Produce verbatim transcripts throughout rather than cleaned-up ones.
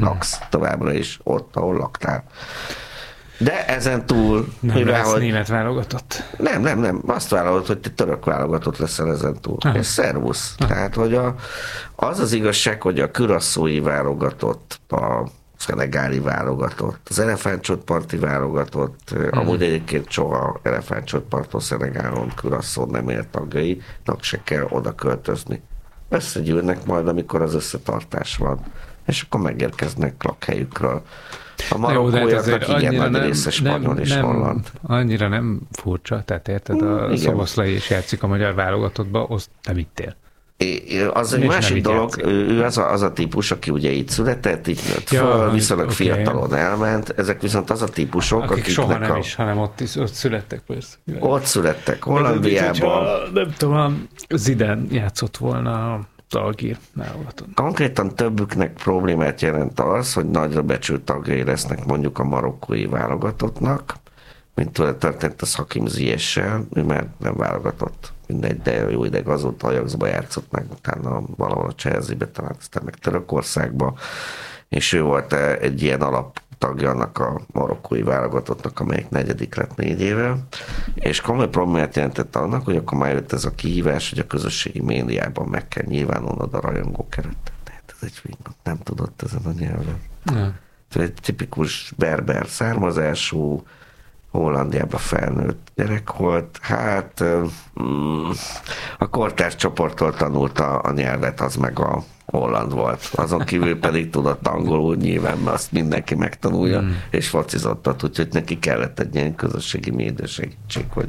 laksz továbbra is ott, ahol laktál. De ezen túl... Nem mivel, lesz hogy német válogatott. Nem, nem, nem. Azt vállalod, hogy te török válogatott leszel ezen túl. Aha. És szervusz. Aha. Tehát, hogy a, az az igazság, hogy a kürasszói válogatott, a szenegáli válogatott, az elefántcsontparti válogatott, hmm. amúgy egyébként soha elefántcsontparton, Szenegálon, Kürasszón nem ért tagjainak se kell oda költözni. Összegyűlnek majd, amikor az összetartás van. És akkor megérkeznek lakhelyükről. A marokkóiaknak igen nagy nem, része spanyol és nem, holland. Annyira nem furcsa, tehát érted, a Szoboszlai is játszik a magyar válogatottba, azt nem vittél. Az egy másik dolog, ő az a, az a típus, aki ugye itt született, itt nőtt ja, föl, viszonylag okay. fiatalon elment, ezek viszont az a típusok, akik soha nem a... is, hanem ott, is, ott születtek persze. Ott születtek, Hollandiában. Nem tudom, Zidane játszott volna a Algír válogatott. Konkrétan többüknek problémát jelent az, hogy nagyra becsült tagjai lesznek mondjuk a marokkói válogatottnak, mint tőle történt az Hakim Ziyech-sel, ő már nem válogatott, mindegy, de jó ideg azóta Ajaxba játszott meg, utána valahol a Chelsea-be, talán aztán meg Törökországba, és ő volt egy ilyen alaptagja annak a marokkói válogatottnak, amelyik negyedik lett négy éve, és komoly problémát jelentett annak, hogy akkor már jött ez a kihívás, hogy a közösségi médiában meg kell nyilvánulnod a rajongók előtt. Tehát ez egy figyelmet nem tudott ezen a nyelven. Nem. Egy tipikus berber származású, Hollandiában felnőtt gyerek volt, hát mm, a kortárs csoporttól tanulta a nyelvet, az meg a holland volt. Azon kívül pedig tudott angolul nyilván, mert azt mindenki megtanulja, mm. és focizottat, úgyhogy neki kellett egy ilyen közösségi média segítség, hogy,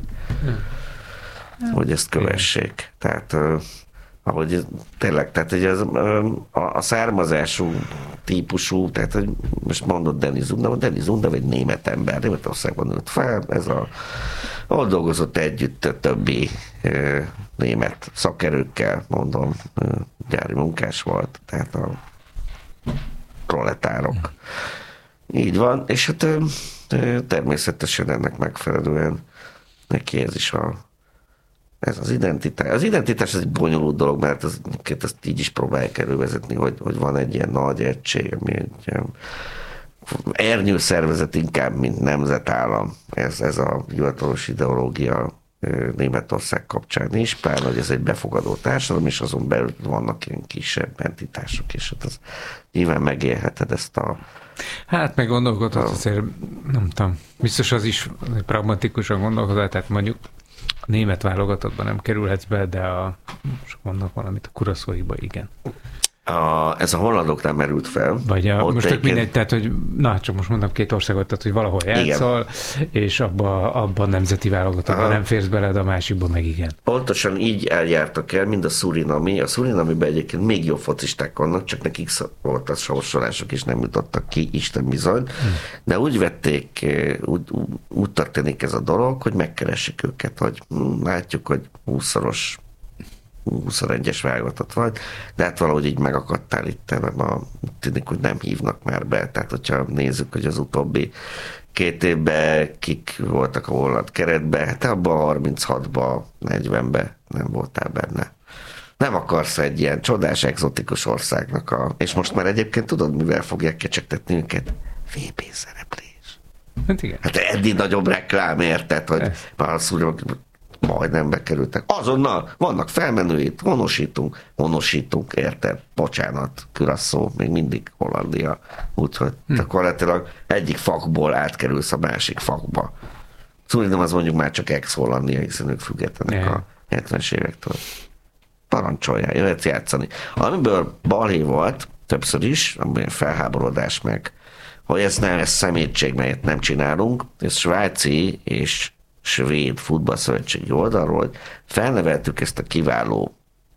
mm. hogy ezt kövessék. Tehát ahogy tényleg, tehát hogy az, a, a származású típusú, tehát hogy most mondod Denis Undav, Denis Undav egy német ember, Németországban nőtt fel, ez a, ahol dolgozott együtt a többi e, német szakerőkkel, mondom, e, gyári munkás volt, tehát a proletárok. Így van, és hát e, természetesen ennek megfelelően neki ez is a ez az identitás. Az identitás az egy bonyolult dolog, mert az, ezt így is próbálják elővezetni, hogy, hogy van egy ilyen nagy egység, ami egy ilyen ernyő szervezet inkább, mint nemzetállam. Ez, ez a hivatalos ideológia Németország kapcsán is, pláne, hogy ez egy befogadó társadalom, és azon belül vannak ilyen kisebb entitások, és hát az nyilván megélheted ezt a Hát meg gondolkodhat azért, nem tudom, biztos az is pragmatikusan gondolkodhat, tehát mondjuk a német válogatottban nem kerülhetsz be, de a, most mondok valamit, a Kuraszóiba igen. A, ez a hollandoknál merült fel. Vagy a, most tök mindegy, tehát, hogy na, csak most mondom két országot, tehát, hogy valahol játszol, igen. és abba, abba a nemzeti válogatottban nem férsz bele, de a másikban meg igen. Pontosan így eljártak el, mind a Surinami. A Surinamiben egyébként még jobb focisták vannak, csak nekik volt a sorsolások, és nem jutottak ki, Isten bizony. Hmm. De úgy vették, úgy, úgy történik ez a dolog, hogy megkeressik őket, hogy hm, látjuk, hogy húszszoros huszonegyes válogatott vagy, de hát valahogy így megakadtál itt, mert ma tűnik, hogy nem hívnak már be. Tehát, hogyha nézzük, hogy az utóbbi két évben kik voltak a holland keretben, hát abban a harminchatban, negyvenben nem voltál benne. Nem akarsz egy ilyen csodás, exotikus országnak a... És most már egyébként tudod, mivel fogják kecsegtetni őket? vé bé szereplés. Hát igen. Hát eddig nagyobb reklám, érted, hogy már azt mondjuk, majdnem bekerültek. Azonnal vannak felmenőit, honosítunk, honosítunk, érted? Bocsánat, Kürasszó, még mindig Hollandia. Úgyhogy hm. gyakorlatilag egyik fakból átkerülsz a másik fakba. Szóval az mondjuk már csak ex-Hollandia, hiszen ők függetlenek a hetvenes évektől. Parancsoljál, jöhetsz játszani. Amiből balhé volt, többször is, amilyen felháborodás meg, hogy ez nem, ez szemétség, melyet nem csinálunk, ez svájci és svéd futballszövetségi oldalról, hogy felneveltük ezt a kiváló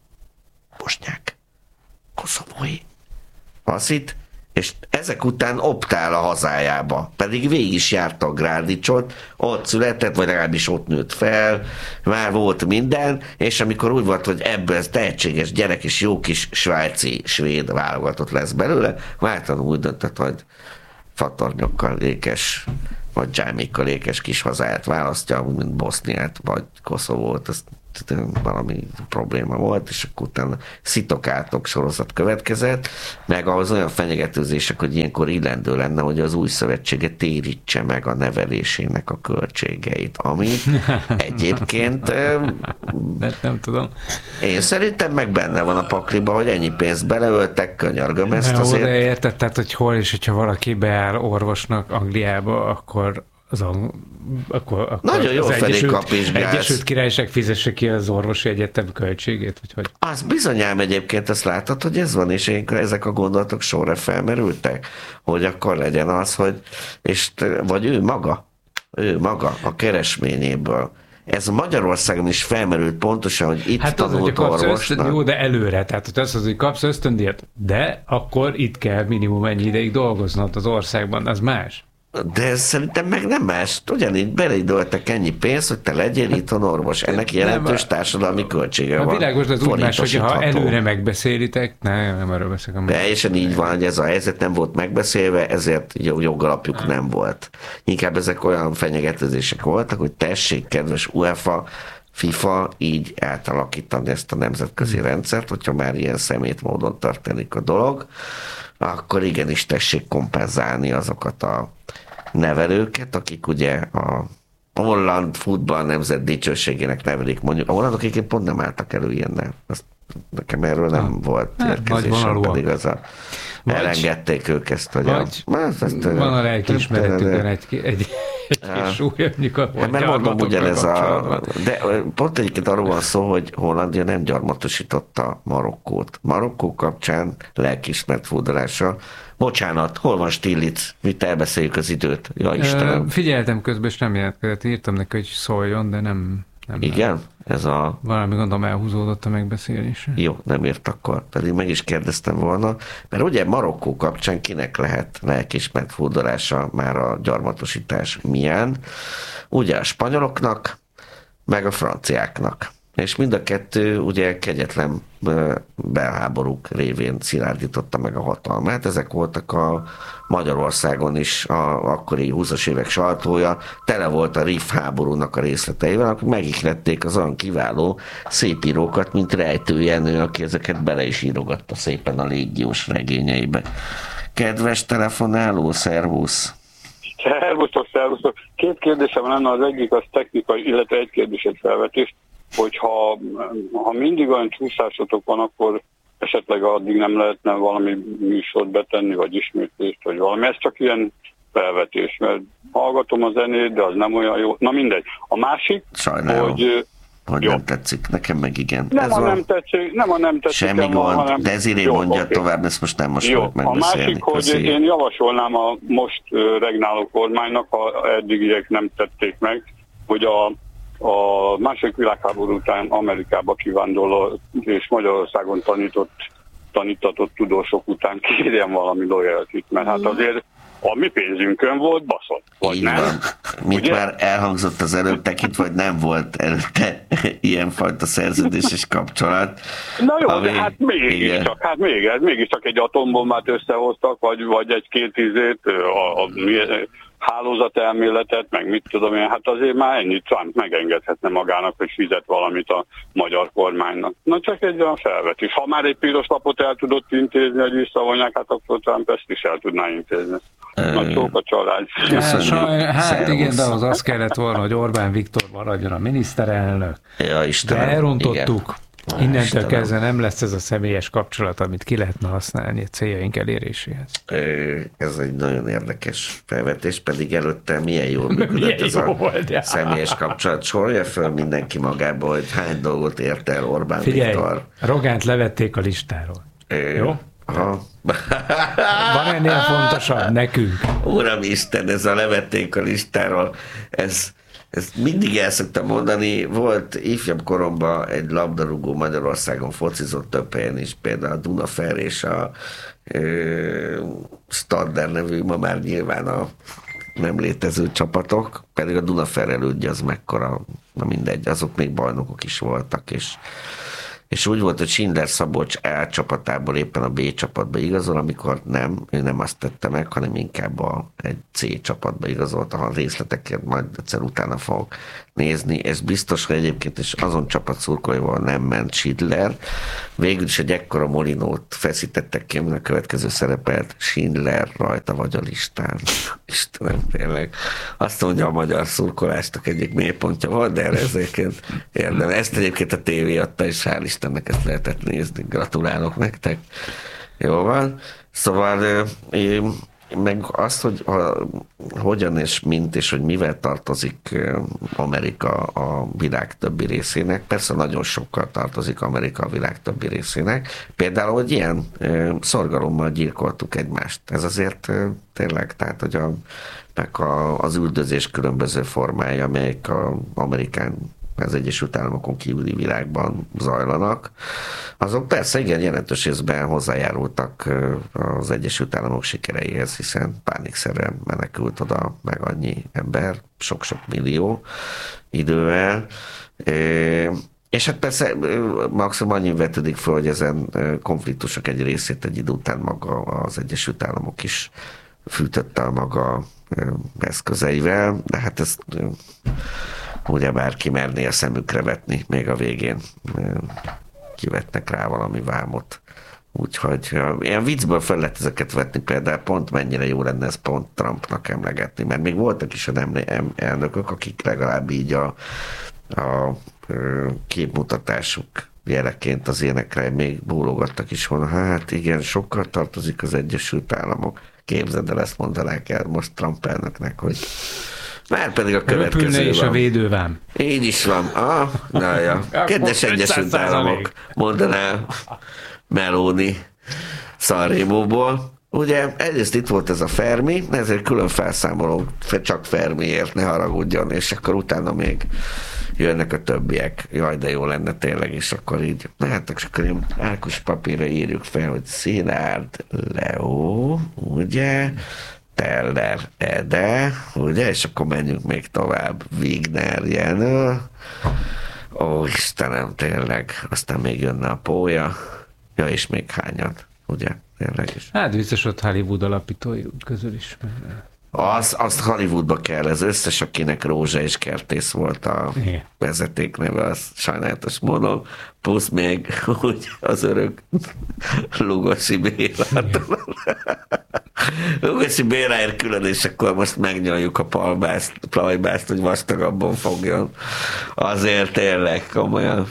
bosnyák, koszovói passzit, és ezek után optál a hazájába. Pedig végig is járta a Grádicsot, ott született, vagy legalábbis ott nőtt fel, már volt minden, és amikor úgy volt, hogy ebből ez tehetséges gyerek és jó kis svájci, svéd válogatott lesz belőle, váltan úgy döntött, hogy fatornyokkal lékes vagy dzsámékkal ékes kis hazáját választja, mint Boszniát, vagy Koszovót, ezt valami probléma volt, és akkor utána szitokáltok sorozat következett, meg ahhoz olyan fenyegetőzések, hogy ilyenkor illendő lenne, hogy az új szövetsége térítse meg a nevelésének a költségeit, ami egyébként nem, nem tudom. Én szerintem meg benne van a pakliba, hogy ennyi pénzt beleöltek, könyörgöm ezt azért. De érted, tehát, hogy hol és hogyha valaki beáll orvosnak Angliába, akkor az a, akkor, akkor nagyon jó felé kap is gáz. Egyesült Királyság fizesse ki az orvosi egyetem költségét, vagy hogy? Az bizonyám egyébként, ezt látod, hogy ez van, és én, ezek a gondolatok sorra felmerültek, hogy akkor legyen az, hogy, és, vagy ő maga, ő maga a keresményéből. Ez Magyarországon is felmerült pontosan, hogy itt hát tanult az, hogy orvosnak. Jó, de előre, tehát hogy az, hogy kapsz ösztöndíjat, de akkor itt kell minimum ennyi ideig dolgoznod az országban, az más. De ez szerintem meg nem más. Ugyanígy beleidoltak ennyi pénzt, hogy te legyél itthon orvos. Ennek jelentős nem, társadalmi költsége a van. A világos, az úgy más, hogy ha előre megbeszélitek, ne, nem erről beszélek. Teljesen így van, hogy ez a helyzet nem volt megbeszélve, ezért jogalapjuk nem. nem volt. Inkább ezek olyan fenyegetőzések voltak, hogy tessék, kedves UEFA, FIFA így átalakítani ezt a nemzetközi hmm. rendszert, hogyha már ilyen szemét módon történik a dolog, akkor igenis tessék kompenzálni azokat a nevelőket, akik ugye a holland futball nemzet dicsőségének nevelik, mondjuk a hollandok egyébként pont nem álltak elő ilyennel. Azt, nekem erről nem ha. volt érkezésem, pedig az a vagy, elengedték ők ezt, hogy vagy, a, ezt, ezt, van a lelkiismeretükben egy, egy, egy, egy súlyomnyik a hát, mert mondom ugyanez a... De pont egyébként arról van szó, hogy Hollandia nem gyarmatosította Marokkót. Marokkó kapcsán lelkiismert fúdalása. Bocsánat, hol van Stiglitz? Mit elbeszéljük az időt? Ja, Istenem. Figyeltem közben, és nem jelentkezett. Írtam neki, hogy szóljon, de nem... Nem, igen? Nem. Ez a... Valami gondolom elhúzódott a megbeszélésre. Jó, nem írt akkor. Pedig meg is kérdeztem volna, mert ugye Marokkó kapcsán kinek lehet lelkiismert furdalása már a gyarmatosítás milyen? Ugye a spanyoloknak, meg a franciáknak. És mind a kettő ugye kegyetlen belháborúk révén szilárdította meg a hatalmát. Ezek voltak a Magyarországon is a akkori húszas évek sajtója, tele volt a Rif háborúnak a részleteivel, akkor megihlették az olyan kiváló szépírókat, mint Rejtő Jenő, aki ezeket bele is írogatta szépen a légiós regényeibe. Kedves telefonáló, szervusz! Szervusztok, szervusztok! Két kérdésem lenne, az egyik az technikai, illetve egy kérdés, egy felvetés, hogyha ha mindig olyan csúszásotok van, akkor esetleg addig nem lehetne valami műsort betenni, vagy ismétlést, vagy valami. Ez csak ilyen felvetés, mert hallgatom a zenét, de az nem olyan jó. Na mindegy. A másik, sajnálom, hogy... hogy nem tetszik. Nekem meg igen. Nem, a nem tetszik, nem a nem tetszik. Semmi gond, hanem... de ezért én mondja okay. tovább, ezt most nem most jó. Megbeszélni. A másik, Köszönjük. hogy én javasolnám a most regnáló kormánynak, ha eddigiek nem tették meg, hogy a a második világháború után Amerikába kivándorló és Magyarországon tanított, tanítatott tudósok után kérjen valami loyaltit, mert hát azért a mi pénzünkön volt baszott. Vagy nem? Van. Mint ugye? Már elhangzott az előbb tekintve, vagy nem volt előtte ilyenfajta szerződéses kapcsolat. Na jó, ami, de hát mégiscsak, hát még, ez mégiscsak egy atombombát összehoztak, vagy, vagy egy-két izét, a, a, a hálózatelméletet, meg mit tudom én, hát azért már ennyit Trump megengedhetne magának, hogy fizet valamit a magyar kormánynak. Na csak egy olyan felvetés. Ha már egy piros lapot el tudott intézni, hogy visszavonják, hát akkor Trump ezt is el tudná intézni. Na csók a család. Hát, hát igen, de az az kellett volna, hogy Orbán Viktor maradjon a miniszterelnök. Ja, Istenem, de elrontottuk. Igen. Innentől Istenem. Kezdve nem lesz ez a személyes kapcsolat, amit ki lehetne használni a céljaink eléréséhez. Ez egy nagyon érdekes felvetés, pedig előtte milyen jól működött ez a volt, személyes kapcsolat. Sorolja föl mindenki magába, hogy hány dolgot ért el Orbán Figyelj, Viktor. Rogánt levették a listáról. É, jó? Aha. Van ennél fontosabb nekünk? Uramisten, ez a levették a listáról, ez... Ezt mindig el szoktam mondani, volt ifjabb koromban egy labdarúgó Magyarországon focizott több helyen is, például a Dunafer és a ö, Stadler nevű, ma már nyilván a nem létező csapatok, pedig a Dunafer elődje az mekkora, na mindegy, azok még bajnokok is voltak, és és úgy volt, hogy Schindler Szabolcs A csapatából éppen a B csapatba igazol, amikor nem, ő nem azt tette meg, hanem inkább a, egy C csapatba igazolt, a részleteket majd egyszer utána fogok nézni, és biztos, hogy egyébként is azon csapat szurkolóival nem ment Schindler. Végül is egy ekkora molinót feszítettek ki, a következő szerepelt Schindler rajta vagy a listán. Istenem, tényleg. Azt mondja, a magyar szurkolásnak egyik mélypontja volt, de erre ezeket érdem. Ezt egyébként a tévé adta, és hál' Istennek ezt lehetett nézni. Gratulálok nektek. Jó van. Szóval én meg azt, hogy a, hogyan és mint és hogy mivel tartozik Amerika a világ többi részének. Persze nagyon sokkal tartozik Amerika a világ többi részének. Például, hogy ilyen szorgalommal gyilkoltuk egymást. Ez azért tényleg, tehát, hogy a, meg a, az üldözés különböző formája, amelyek a Amerikán az Egyesült Államokon kívüli világban zajlanak, azok persze igen jelentős részben hozzájárultak az Egyesült Államok sikereihez, hiszen pánikszerűen menekült oda meg annyi ember, sok-sok millió idővel. És hát persze maximum annyi vetődik fel, hogy ezen konfliktusok egy részét egy idő után maga az Egyesült Államok is fűtötte a maga eszközeivel, de hát ezt ugye bárki merné a szemükre vetni, még a végén kivetnek rá valami vámot. Úgyhogy ilyen viccből fel lehet ezeket vetni, például pont mennyire jó lenne ezt pont Trumpnak emlegetni, mert még voltak is a elnökök, akik legalább így a, a képmutatásuk jeleként az ilyenekre még bólogattak is volna. Hát igen, sokkal tartozik az Egyesült Államok. Képzeld el, ezt mondanák el most Trump elnöknek, hogy már pedig a következő Röpülne is van. A védővám. Így is van. Ah, na ja. Kedves Egyesült Államok, mondaná Meloni Sanremóból. Ugye egyrészt itt volt ez a Fermi, ezért külön felszámolom csak Fermiért, ne haragudjon, és akkor utána még jönnek a többiek. Jaj, de jó lenne tényleg, és akkor így, na hát akkor én Ákos papírra írjuk fel, hogy Szilárd Leó, ugye, Teller Ede, ugye, és akkor menjünk még tovább. Wigner Jenő, ó, Istenem, tényleg, aztán még jönne a Pólya, ja, és még hányat, ugye, tényleg is. Hát biztos ott Hollywood alapítói közül is. Az, azt Hollywoodba kell, ez összes, akinek Rózsa és Kertész volt a igen. vezetékneve, az sajnálatos módon, plusz még úgy az örök Lugosi Béla. Lugosi Béláért külön, és akkor most megnyaljuk a palbászt, plajbászt, hogy vastagabban fogjon. Azért tényleg komolyan.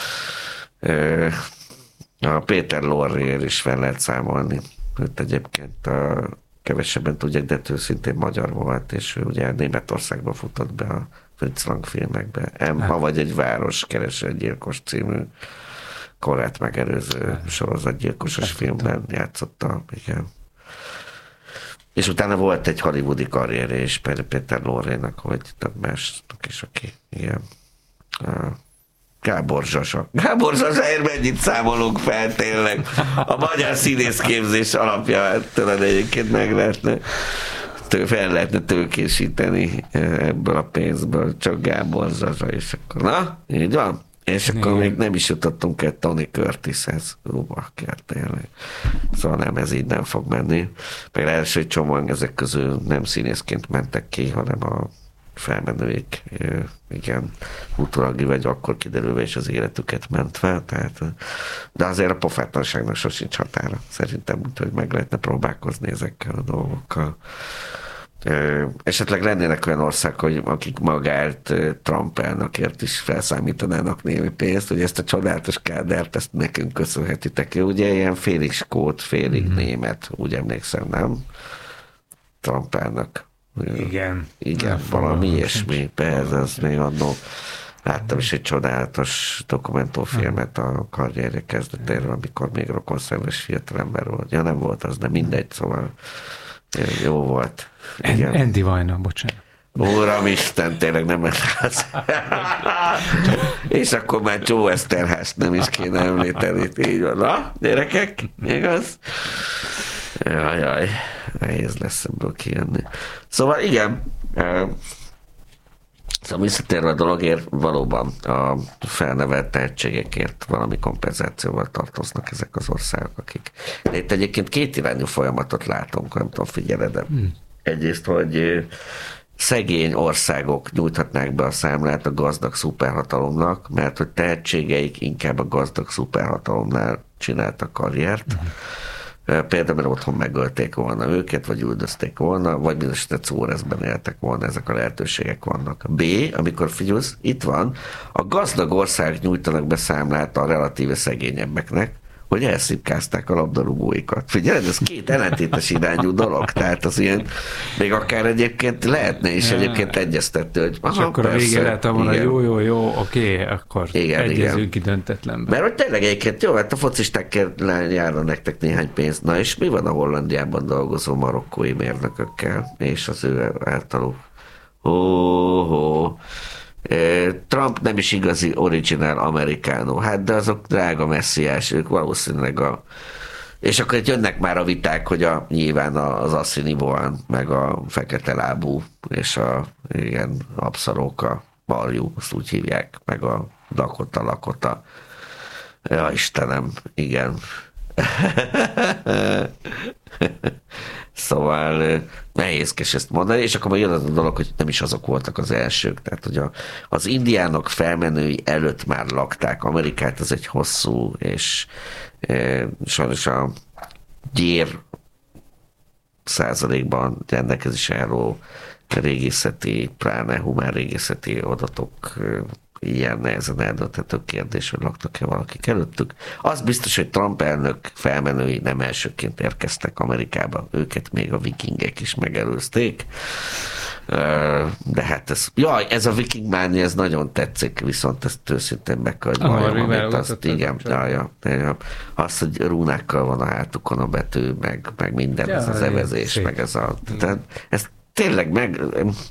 A Péter Lorréért is fel lehet számolni. Őt egyébként a kevesebben tudják, de őszintén magyar volt, és ő ugye Németországban futott be a Fritz Lang filmekbe. Emma vagy egy város kereső egy gyilkos című korát megelőző sorozatgyilkosos filmben játszotta, igen. És utána volt egy hollywoodi karrierje is Péter Lorrénak, vagy több másnak is, aki igen. Gábor Zsasa. Gábor Zsasaért mennyit számolunk fel tényleg. A magyar színészképzés alapja tőled egyébként meg lehetne, fel lehetne tőkésíteni ebből a pénzből, csak Gábor Zsasa, és akkor na, így van. És akkor igen. Még nem is jutottunk el Tony Curtishez. Ó, bakker, tényleg. Szóval nem, ez így nem fog menni. Meg első csomóan ezek közül nem színészként mentek ki, hanem a felmenőik, igen, utólag vagy akkor kiderülve is az életüket mentve, tehát, de azért a pofátlanságnak sosincs határa. Szerintem úgy, hogy meg lehetne próbálkozni ezekkel a dolgokkal. Esetleg lennének olyan ország, hogy akik magált Trump elnökért is felszámítanának némi pénzt, hogy ezt a csodálatos kádert, ezt nekünk köszönhetitek. Ugye ilyen félig skót, félig mm-hmm. német, úgy emlékszem, nem? Trump elnök. Igen. Igen, valami ilyesmi. Persze, az még annól láttam is egy csodálatos dokumentumfilmet a karrierje kezdetéről, amikor még rokonszerves fiatalember volt. Ja, nem volt az, de mindegy, szóval jó volt. Igen. Andy Vajna, bocsánat. Uramisten, tényleg nem ez. És akkor már Joe Eszterházt nem is kéne említeni. Így van. Na, gyerekek, igaz? Jaj, jaj, nehéz lesz ebből kijönni. Szóval igen, szóval visszatérve a dologért, valóban a felnevelt tehetségekért valami kompenzációval tartoznak ezek az országok, akik... De itt egyébként két irányú folyamatot látunk, nem tudom, figyeled, de hmm. egyrészt, hogy szegény országok nyújthatnák be a számlát a gazdag szuperhatalomnak, mert hogy tehetségeik inkább a gazdag szuperhatalomnál csináltak karriert. Uh-huh. Például, mert otthon megölték volna őket, vagy üldözték volna, vagy mindesetre Czórezben éltek volna, ezek a lehetőségek vannak. B, amikor figyelsz, itt van, a gazdag ország nyújtanak be számlát a relatíve szegényebbeknek, hogy elszipkázták a labdarúgóikat. Figyelj, ez két ellentétes irányú dolog, tehát az ilyen, még akár egyébként lehetne is ja. egyébként egyeztető, hogy aha, és akkor persze, a végén lehet volna, jó, jó, jó, oké, akkor igen, egyezünk ki döntetlenben. Mert hogy tényleg egyébként, jó, hát a focisták járna nektek néhány pénzt. Na és mi van a Hollandiában dolgozó marokkói mérnökökkel, és az ő általuk? Ó, Trump nem is igazi original amerikánó, hát de azok drága messziás, ők valószínűleg a... És akkor itt jönnek már a viták, hogy a, nyilván az Assiniboine, meg a fekete lábú, és a igen, abszarók, a barjú, azt úgy hívják, meg a Dakota, Lakota. Ja, Istenem, igen. Szóval nehézkes ezt mondani, és akkor majd jön az a dolog, hogy nem is azok voltak az elsők. Tehát, hogy a, az indiánok felmenői előtt már lakták Amerikát, ez egy hosszú, és e, sajnos a gyér százalékban rendelkezés álló régészeti, pláne humán régészeti adatok ilyen nehezen eldönthető kérdés, hogy laktak-e valakik előttük. Az biztos, hogy Trump elnök felmenői nem elsőként érkeztek Amerikába, őket még a vikingek is megelőzték. De hát ez, jaj, ez a viking mánia, ez nagyon tetszik, viszont ezt őszintén meg kell, hogy valljam, amit azt, igen, jaj, jaj, az, hogy rúnákkal van a hátukon a betű, meg, meg minden, ja, ez az evezés, meg ez a... Tehát, ez tényleg meg...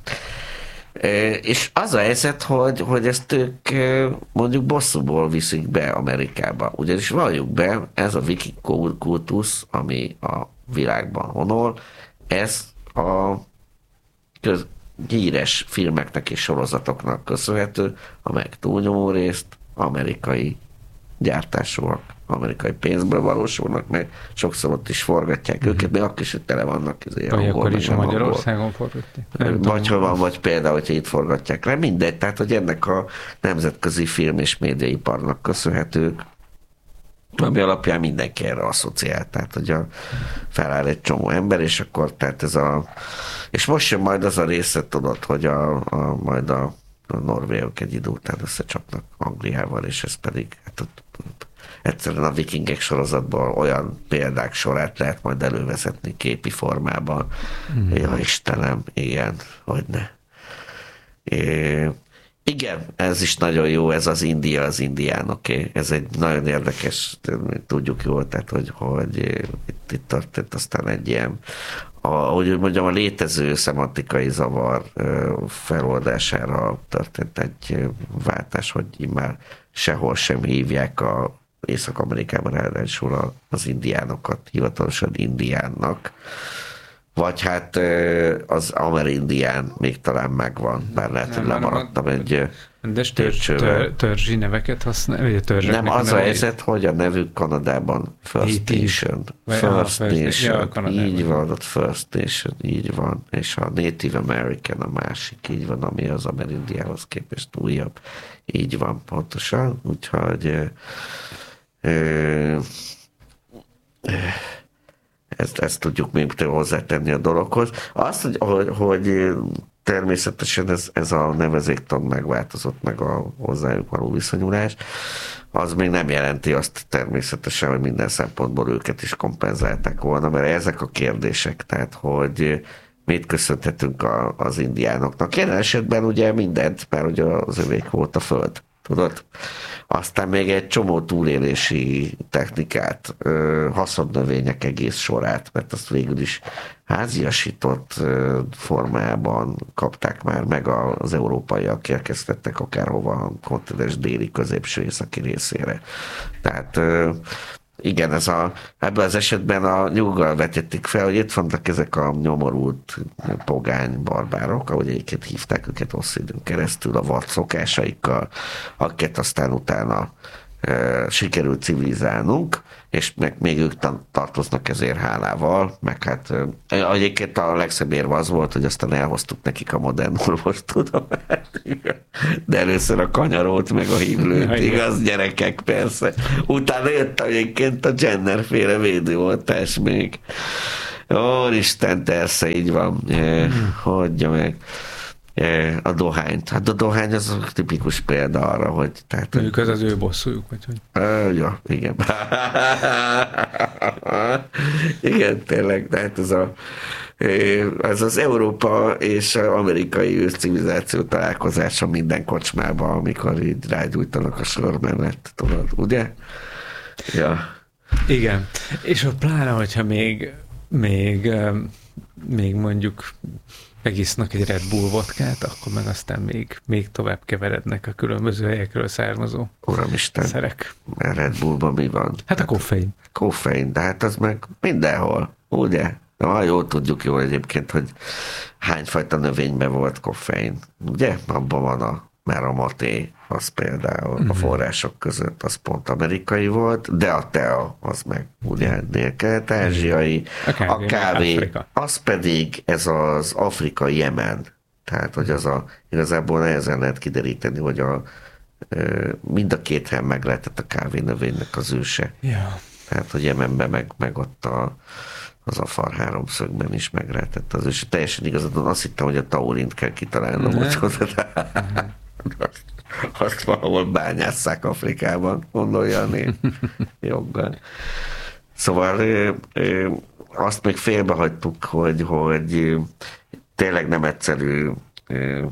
És az a helyzet, hogy, hogy ezt ők mondjuk bosszúból viszik be Amerikába. Ugyanis valljuk be, ez a viking kultusz, ami a világban honol, ez a köz, híres filmeknek és sorozatoknak köszönhető, amelyek túlnyomó részt amerikai gyártásúak, amerikai pénzből valósulnak meg, sokszor ott is forgatják uh-huh. őket, de akkor is, hogy tele vannak. Vagy akkor is a Magyarországon forgatják. Vagy hol van, vagy például, hogyha itt forgatják le, mindegy, tehát, hogy ennek a nemzetközi film és médiaiparnak köszönhetők, ami alapján mindenki erre asszociált, tehát, hogy a, feláll egy csomó ember, és akkor, tehát ez a, és most jön majd az a része, tudod, hogy a, a majd a a norvégok egy idő után összecsapnak Angliával, és ez pedig hát ott, ott, egyszerűen a vikingek sorozatból olyan példák sorát lehet majd elővezetni képi formában. Mm. Ja, Istenem, igen, hogyne. É, igen, ez is nagyon jó, ez az India, az indiánoké. Okay. Ez egy nagyon érdekes, tudjuk jól, tehát, hogy, hogy itt, itt történt aztán egy ilyen a, ahogy mondjam, a létező szemantikai zavar feloldására történt egy váltás, hogy már sehol sem hívják a Észak-Amerikában ráadásul az indiánokat hivatalosan indiánnak, vagy hát az amerindián még talán megvan, bár lehet, hogy lemaradtam egy de törzs, tör, törzsi neveket használ, nem, az a helyzet, hogy a nevük Kanadában First Nation. First Nation, így van, ott First Nation, így van, és a Native American a másik, így van, ami az amerindiához képest újabb. Így van, pontosan, úgyhogy ezt, ezt tudjuk még hozzátenni a dologhoz. Azt, hogy, hogy, hogy természetesen ez, ez a nevezéktan megváltozott, meg a hozzájuk való viszonyulás, az még nem jelenti azt természetesen, hogy minden szempontból őket is kompenzálták volna, mert ezek a kérdések, tehát hogy mit köszönhetünk a, az indiánoknak. Jelen esetben ugye mindent, mert ugye az övék volt a föld, tudod? Aztán még egy csomó túlélési technikát, haszonnövények egész sorát, mert azt végül is háziasított formában kapták már meg az európaiak, érkeztettek akárhova a kontinens déli, középső, északi részére. Tehát igen, ez a, ebben az esetben a nyuggal vetették fel, hogy itt vannak ezek a nyomorult pogány barbárok, ahogy egyébként hívták őket hosszú időn keresztül a vad szokásaikkal, akiket aztán utána sikerült civilizálnunk, és meg még ők tartoznak ezért hálával, meg hát egyébként a legszebb érve az volt, hogy aztán elhoztuk nekik a modern orvostudományt, de először a kanyarót, meg a hívlőt, igaz, gyerekek, persze. Utána jött egyébként a Jenner-féle védőoltás még. Úristen, persze, így van. Hagyja meg. A dohányt. Hát a dohány az a tipikus példa arra, hogy... Tehát, ők az az ő bosszújuk, vagy hogy? Uh, ja, igen. Igen, tényleg, tehát ez, a, ez az Európa és az amerikai civilizáció találkozása minden kocsmában, amikor így rágyújtanak a sor mellett, tudod, ugye? Ja. Igen. És a pláne, hogyha még, még, még mondjuk megisznak egy Red Bull vodkát, akkor meg aztán még, még tovább keverednek a különböző helyekről származó Uramisten, szerek. Red Bullban mi van? Hát a koffein. Koffein, de hát az meg mindenhol, ugye? Na, jól tudjuk jól egyébként, hogy hányfajta növényben volt koffein, ugye? Abban van a mert a maté, az például uh-huh. a források között, az pont amerikai volt, de a tea, az meg ugye dél-kelet-ázsiai, a kávé, a kávé az pedig ez az afrikai Jemen. Tehát, hogy az a, igazából nehezen lehet kideríteni, hogy a, mind a két helyen meg lehetett a kávénövénynek az őse. Yeah. Tehát, hogy Jemenben meg, meg ott a az a far háromszögben is meg lehetett az őse. Teljesen igazadon azt hittem, hogy a taurint kell kitalálnom, hogy azt, azt valahol bányásszák Afrikában, gondolja a nép joggal. Szóval ö, ö, azt még félbehagytuk, hogy, hogy tényleg nem egyszerű ö,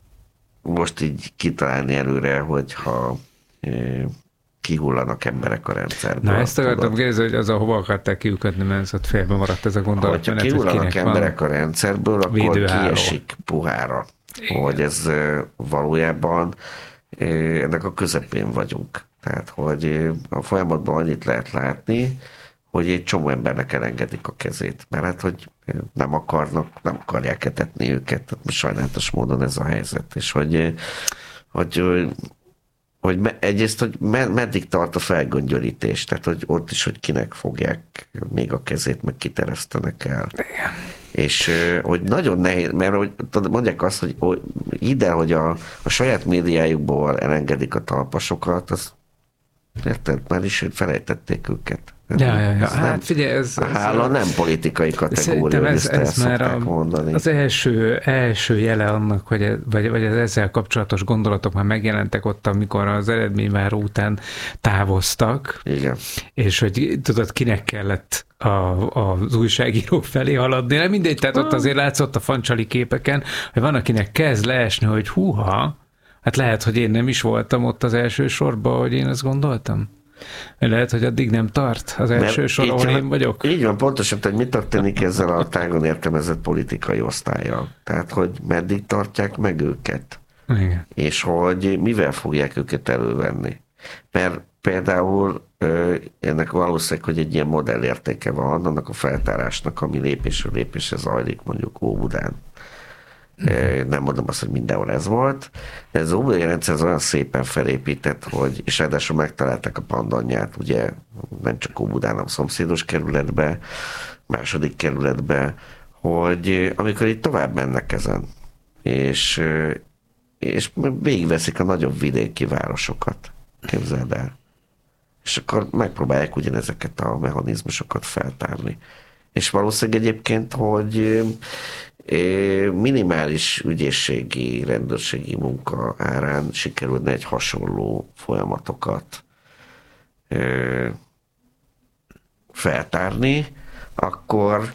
most így kitalálni előre, hogyha ö, kihullanak emberek a rendszerből. Na, ezt akartam kérdezni, hogy az a hova akarták kiukadni, mert ez ott félbe maradt ez a gondolat. Ha kihullanak emberek a rendszerből, akkor kiesik puhára. Hogy ez valójában ennek a közepén vagyunk. Tehát, hogy a folyamatban annyit lehet látni, hogy egy csomó embernek elengedik a kezét. Mert hát, hogy nem akarnak, nem akarják etetni őket. Tehát sajnálatos módon ez a helyzet. És hogy, hogy hogy me, egyrészt, hogy med, meddig tart a felgöngyölítés, tehát hogy ott is, hogy kinek fogják még a kezét, meg kiteresztenek el. Igen. És hogy nagyon nehéz, mert hogy mondják azt, hogy, hogy ide, hogy a, a saját médiájukból elengedik a talpasokat, az érted, már is, hogy felejtették őket. Ja, ja, ja. Ez Hát nem, figyelj, ez... A hála nem politikai kategória, hogy ez, ezt ez el már a, mondani. Az első, első jele annak, hogy, vagy, vagy az ezzel kapcsolatos gondolatok már megjelentek ott, amikor az eredményváró után távoztak. Igen. És hogy tudod, kinek kellett a, az újságíró felé haladni. Nem mindegy, tehát ott azért látszott a fancsali képeken, hogy van, akinek kezd leesni, hogy húha, hát lehet, hogy én nem is voltam ott az első sorban, hogy én azt gondoltam. Lehet, hogy addig nem tart az első mert sor, ahol én vagyok. Így van, pontosan, hogy mi történik ezzel a tágon értelmezett politikai osztállyal. Tehát, hogy meddig tartják meg őket. Igen. És hogy mivel fogják őket elővenni. Mert például ennek valószínűleg, hogy egy ilyen modellértéke van annak a feltárásnak, ami lépésről lépésre zajlik, mondjuk Óbudán. Mm. Nem mondom azt, hogy mindenhol ez volt. De ez az óbudai rendszer az olyan szépen felépített, hogy, és ráadásul megtalálták a pandanyját, ugye nem csak Óbudán, hanem szomszédos kerületbe, második kerületbe, hogy amikor itt tovább mennek ezen, és, és végigveszik a nagyobb vidéki városokat, képzeld el. És akkor megpróbálják ugyanezeket a mechanizmusokat feltárni. És valószínűleg egyébként, hogy minimális ügyészségi, rendőrségi munka árán sikerülne egy hasonló folyamatokat feltárni, akkor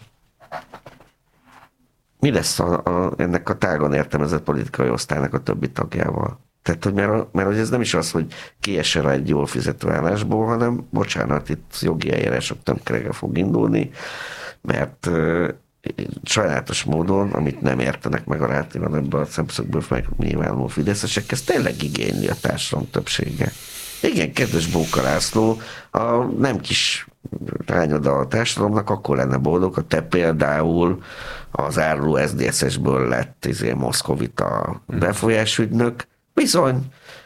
mi lesz a, a, ennek a tágon értelmezett politikai osztálynak a többi tagjával? Tehát, hogy mert, mert hogy ez nem is az, hogy kiesel egy jól fizető állásból, hanem bocsánat, itt jogi eljárások tömkerege fog indulni, mert sajnálatos módon, amit nem értenek meg a látíron ebből a szemszögből megnyilvánuló fideszesek, ez tényleg igényli a társadalom többsége. Igen, kedves Bóka László, a nem kis rányoda a társadalomnak akkor lenne boldog, ha te például az áruló es zé dé es-esből lett izé, moszkovita befolyásügynök, bizony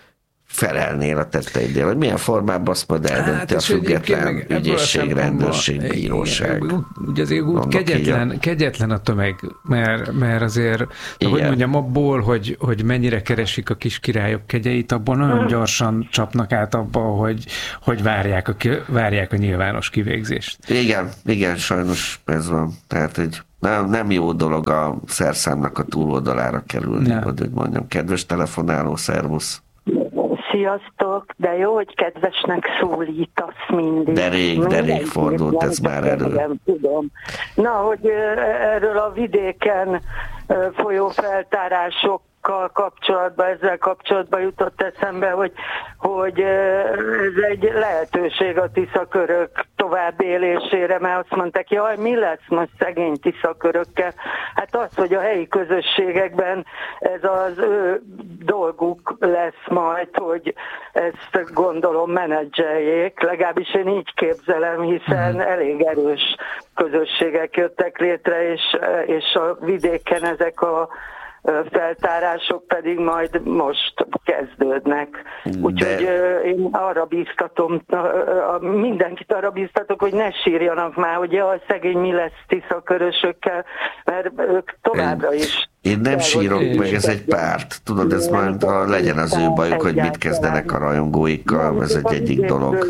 felelnél a tetteidnél, hogy milyen formában azt majd eldönti hát, a független ügyészség, rendőrség, bíróság. Ugye azért úgy kegyetlen, kegyetlen a tömeg, mert, mert azért, hogy mondjam, abból, hogy, hogy mennyire keresik a kis királyok kegyeit, abból nagyon gyorsan csapnak át abba, hogy, hogy várják, a, várják a nyilvános kivégzést. Igen, igen, sajnos ez van. Tehát egy nem, nem jó dolog a szerszámnak a túloldalára kerülni, hogy úgy mondjam. Kedves telefonáló, szervusz! Sziasztok, de jó, hogy kedvesnek szólítasz mindig. De rég, de rég fordult ez már elő. Nem tudom. Na, hogy erről a vidéken folyó feltárások kapcsolatban, ezzel kapcsolatban jutott eszembe, hogy, hogy ez egy lehetőség a tiszakörök tovább élésére, mert azt mondták, jaj, mi lesz most szegény tiszakörökkel? Hát az, hogy a helyi közösségekben ez az ő dolguk lesz majd, hogy ezt gondolom menedzseljék, legalábbis én így képzelem, hiszen elég erős közösségek jöttek létre, és, és a vidéken ezek a feltárások pedig majd most kezdődnek. Úgyhogy De... én arra bíztatom, mindenkit arra bíztatok, hogy ne sírjanak már, hogy jaj, szegény mi lesz tiszakörösökkel, mert ők továbbra is. Én nem sírok meg, ez egy párt. Tudod, ez majd ha legyen az ő bajuk, hogy mit kezdenek a rajongóikkal, ez egy egyik dolog.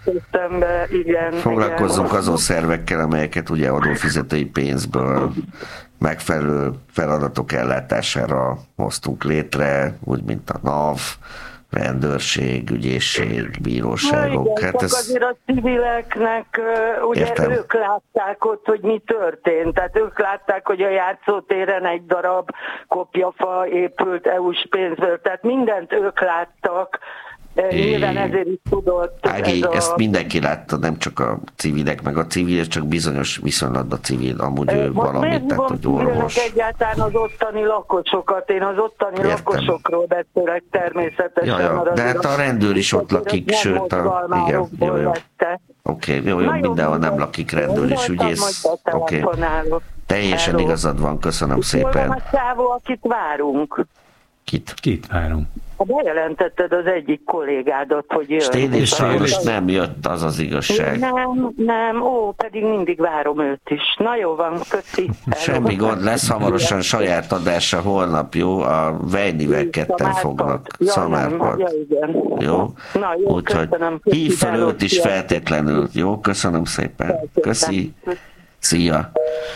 Foglalkozzunk azon szervekkel, amelyeket ugye adófizetői pénzből megfelelő feladatok ellátására hoztunk létre, úgy, mint a NAV, rendőrség, ügyészség, bíróságok. Igen, hát ez... azért a civileknek, ugye Értem. Ők látták ott, hogy mi történt. Tehát ők látták, hogy a játszótéren egy darab kopjafa épült é u-s pénzből. Tehát mindent ők láttak. É... Nyilván ezért is tudott. Ági, ez ezt a... mindenki látta, nem csak a civilek, meg a civil, csak bizonyos viszonylatban civil, amúgy ő valamit, tehát hogy orvos. Egyáltalán az ottani lakososokat, én az ottani Értem. lakosokról beszélek természetesen. Ja, ja. De hát a rendőr is ott lakik, sőt a... Igen, jó, jó. Oké, okay, jó, jó, mindenhol nem lakik rendőr és ügyész. Oké. Okay. Teljesen Hello. igazad van, köszönöm szépen. Hol van a csávó, akit várunk? Kit? Kit várunk? Ha bejelentetted az egyik kollégádat, hogy jön. Stéd és sajnos nem jött, az az igazság. Nem, nem, ó, pedig mindig várom őt is. Na jó van, köszi. Semmi gond, lesz hamarosan saját adása holnap, jó? A Vejnivel ketten fognak. Ja, Szamárpart. Ja, igen. Jó? Na jó, úgyhogy hív fel őt is feltétlenül. Jó, köszönöm szépen. Köszi. Szia.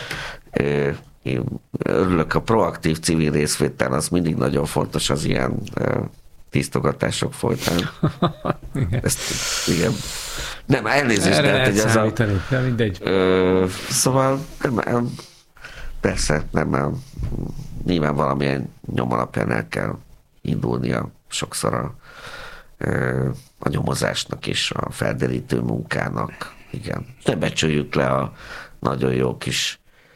Én örülök, a proaktív civil részvétel, az mindig nagyon fontos az ilyen uh, tisztogatások folytán. Igen. Ezt, igen. Nem, elnézést, de hogy ez a... De mindegy. Ö, szóval nem, persze, nem, nyilván valamilyen nyom alapján el kell indulnia sokszor a, a nyomozásnak és a felderítő munkának. Igen. Ne becsüljük le a nagyon jó kis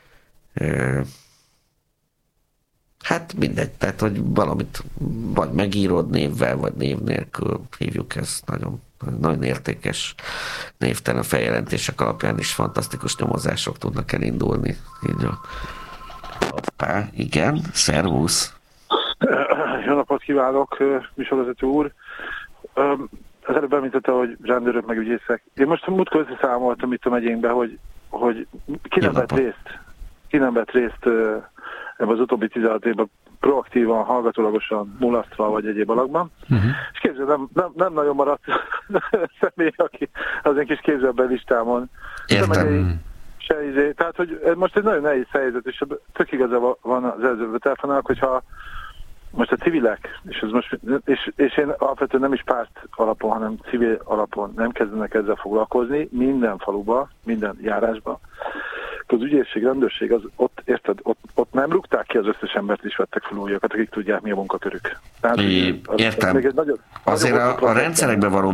hát mindegy, tehát hogy valamit vagy megírod névvel, vagy név nélkül hívjuk, ezt nagyon, nagyon értékes névtelen feljelentések alapján is fantasztikus nyomozások tudnak elindulni. Így a... Hoppá, igen, szervusz! Jó napot kívánok, műsorvezető úr! Az előbb említette, hogy rendőrök meg ügyészek. Én most múltkor összeszámoltam itt a megyénkbe, hogy, hogy ki nem vett részt ki nem vett részt ebben az utóbbi tizenhat évben proaktívan, hallgatólagosan, mulasztva vagy egyéb alakban. Uh-huh. És képzeld, nem, nem, nem nagyon maradt személy, aki az én kis képzelben listámon. Értem. Se izé. Tehát, hogy most egy nagyon nehéz helyzet, és tök igaza van az előzőben telefonálnak, hogyha most a civilek, és, ez most, és, és én alapvetően nem is párt alapon, hanem civil alapon nem kezdenek ezzel foglalkozni, minden faluba, minden járásba. Az ügyészség, rendőrség, az ott, érted, ott, ott nem rúgták ki az összes embert, is vettek fel újakat, akik tudják, mi a munkakörük. Tehát, I, az, értem. Az nagyon, Azért nagyon a, a rendszerekbe való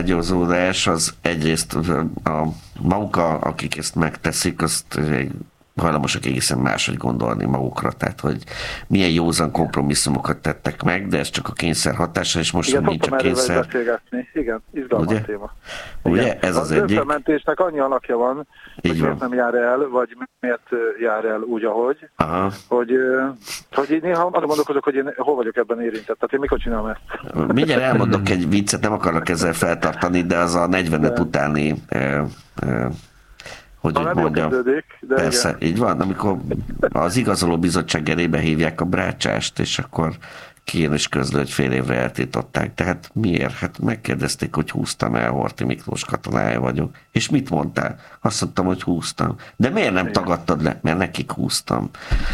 beleágyazódás az egyrészt a, a munka, akik ezt megteszik, azt hajlamosak egészen máshogy gondolni magukra, tehát hogy milyen józan kompromisszumokat tettek meg, de ez csak a kényszer hatása, és most igen, nincs a kényszer. Igen, izgalmas ugye? téma. Ugye? Igen. Ez az, az egyik. Az összementésnek annyi alakja van, így hogy van. miért nem jár el, vagy miért jár el úgy, ahogy, Aha. hogy, hogy én néha azon gondolkozok, hogy én hol vagyok ebben érintett, tehát én mikor csinálom ezt. Mindjárt elmondok egy viccet, nem akarok ezzel feltartani, de az a negyvenöt de. utáni eh, eh, hogy ha úgy mondjam, de persze, igen. így van, amikor az igazoló bizottság elébe hívják a brácsást, és akkor kijön és közlő, hogy fél évre eltiltották. Tehát miért? Hát megkérdezték, hogy húztam el, Horthy Miklós katonája vagyok. És mit mondtál? Azt mondtam, hogy húztam. De miért nem igen. tagadtad le? Mert nekik húztam.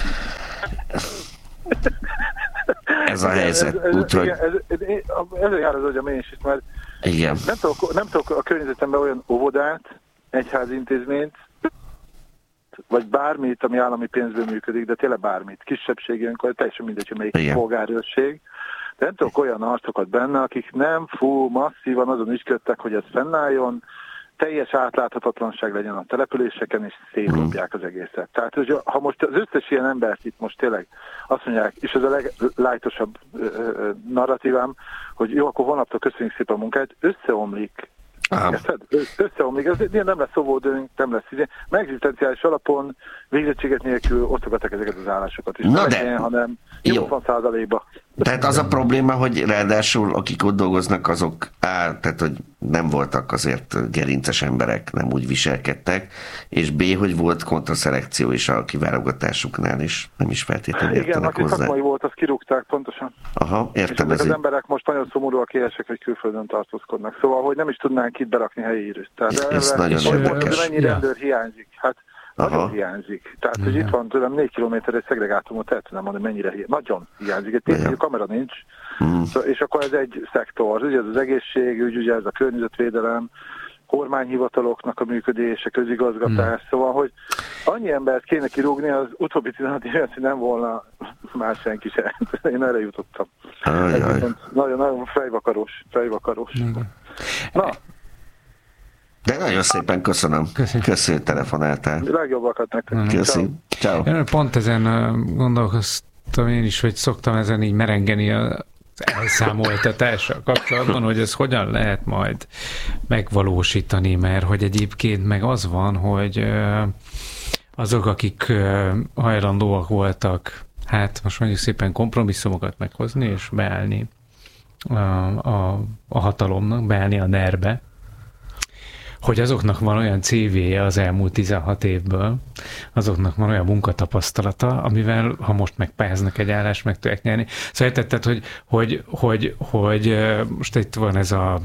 Ez a helyzet. Ez, ez, Úgyhogy... ez, ez, ez, ez jár az agyam én is, mert igen. Nem, tudok, nem tudok a környezetemben olyan óvodát, egyházi intézményt, vagy bármit, ami állami pénzből működik, de tényleg bármit, kisebbségi önkor, teljesen mindegy, hogy melyik polgárőrség, de nem tudok olyan arcokat benne, akik nem fú, masszívan azon ügyködtek, hogy ez fennálljon, teljes átláthatatlanság legyen a településeken, és szétlopják az egészet. Tehát, hogy ha most az összes ilyen embert itt most tényleg azt mondják, és ez a leglájtosabb narratívám, hogy jó, akkor holnaptól köszönjük szépen a munkát, összeomlik. Érted? Összeomlik, ez nem lesz szóvódőnk, nem lesz idén. Megzisztenciális alapon, végzettséget nélkül osztogattak ezeket az állásokat is. Na nem de, legyen, hanem nyolcvan százalékba. Tehát az a probléma, hogy ráadásul akik ott dolgoznak, azok á, tehát hogy nem voltak azért gerinces emberek, nem úgy viselkedtek, és B, hogy volt kontraszelekció is a kiválogatásuknál is, nem is feltétlenül értenek hozzá. Igen, aki szakmai volt, azt kirúgták pontosan. Aha, értem. És ezek az emberek most nagyon szomorúak, éhesek, hogy külföldön tartózkodnak. Szóval, hogy nem is tudnánk itt berakni helyi írőt. Tehát ez erre, nagyon érdekes. Mennyi rendőr hiányzik? Hát Aha. nagyon hiányzik. Tehát, hogy itt van tőlem négy kilométer egy szegregátumot, el tudnám mondani, mennyire hiányzik. Nagyon hiányzik. Egy tényleg kamera nincs. Mm. Szóval, és akkor ez egy szektor. Ugye ez az egészségügy, ugye ez a környezetvédelem, kormányhivataloknak a működése, közigazgatás. Mm. Szóval, hogy annyi embert kéne kirúgni, az utóbbi tizenhat évet, hogy nem volna más senki sem. Én erre jutottam. Nagyon-nagyon fejvakarós. fejvakarós. Mm. Na. De nagyon szépen köszönöm. Köszönöm, Köszönöm telefonáltál. Legjobbakat nektek. Köszönöm. Ciao. Ciao. Pont ezen gondolkoztam én is, hogy szoktam ezen így merengeni az elszámoltatással kapcsolatban, hogy ez hogyan lehet majd megvalósítani, mert hogy egyébként meg az van, hogy azok, akik hajlandóak voltak, hát most mondjuk szépen kompromisszumokat meghozni, és beállni a, a, a hatalomnak, beállni a nerbe, hogy azoknak van olyan cé vé-je az elmúlt tizenhat évből, azoknak van olyan munkatapasztalata, amivel, ha most megpályáznak egy állást, meg tudják nyerni. Szóval értetted, hogy, hogy, hogy, hogy most itt van ez a,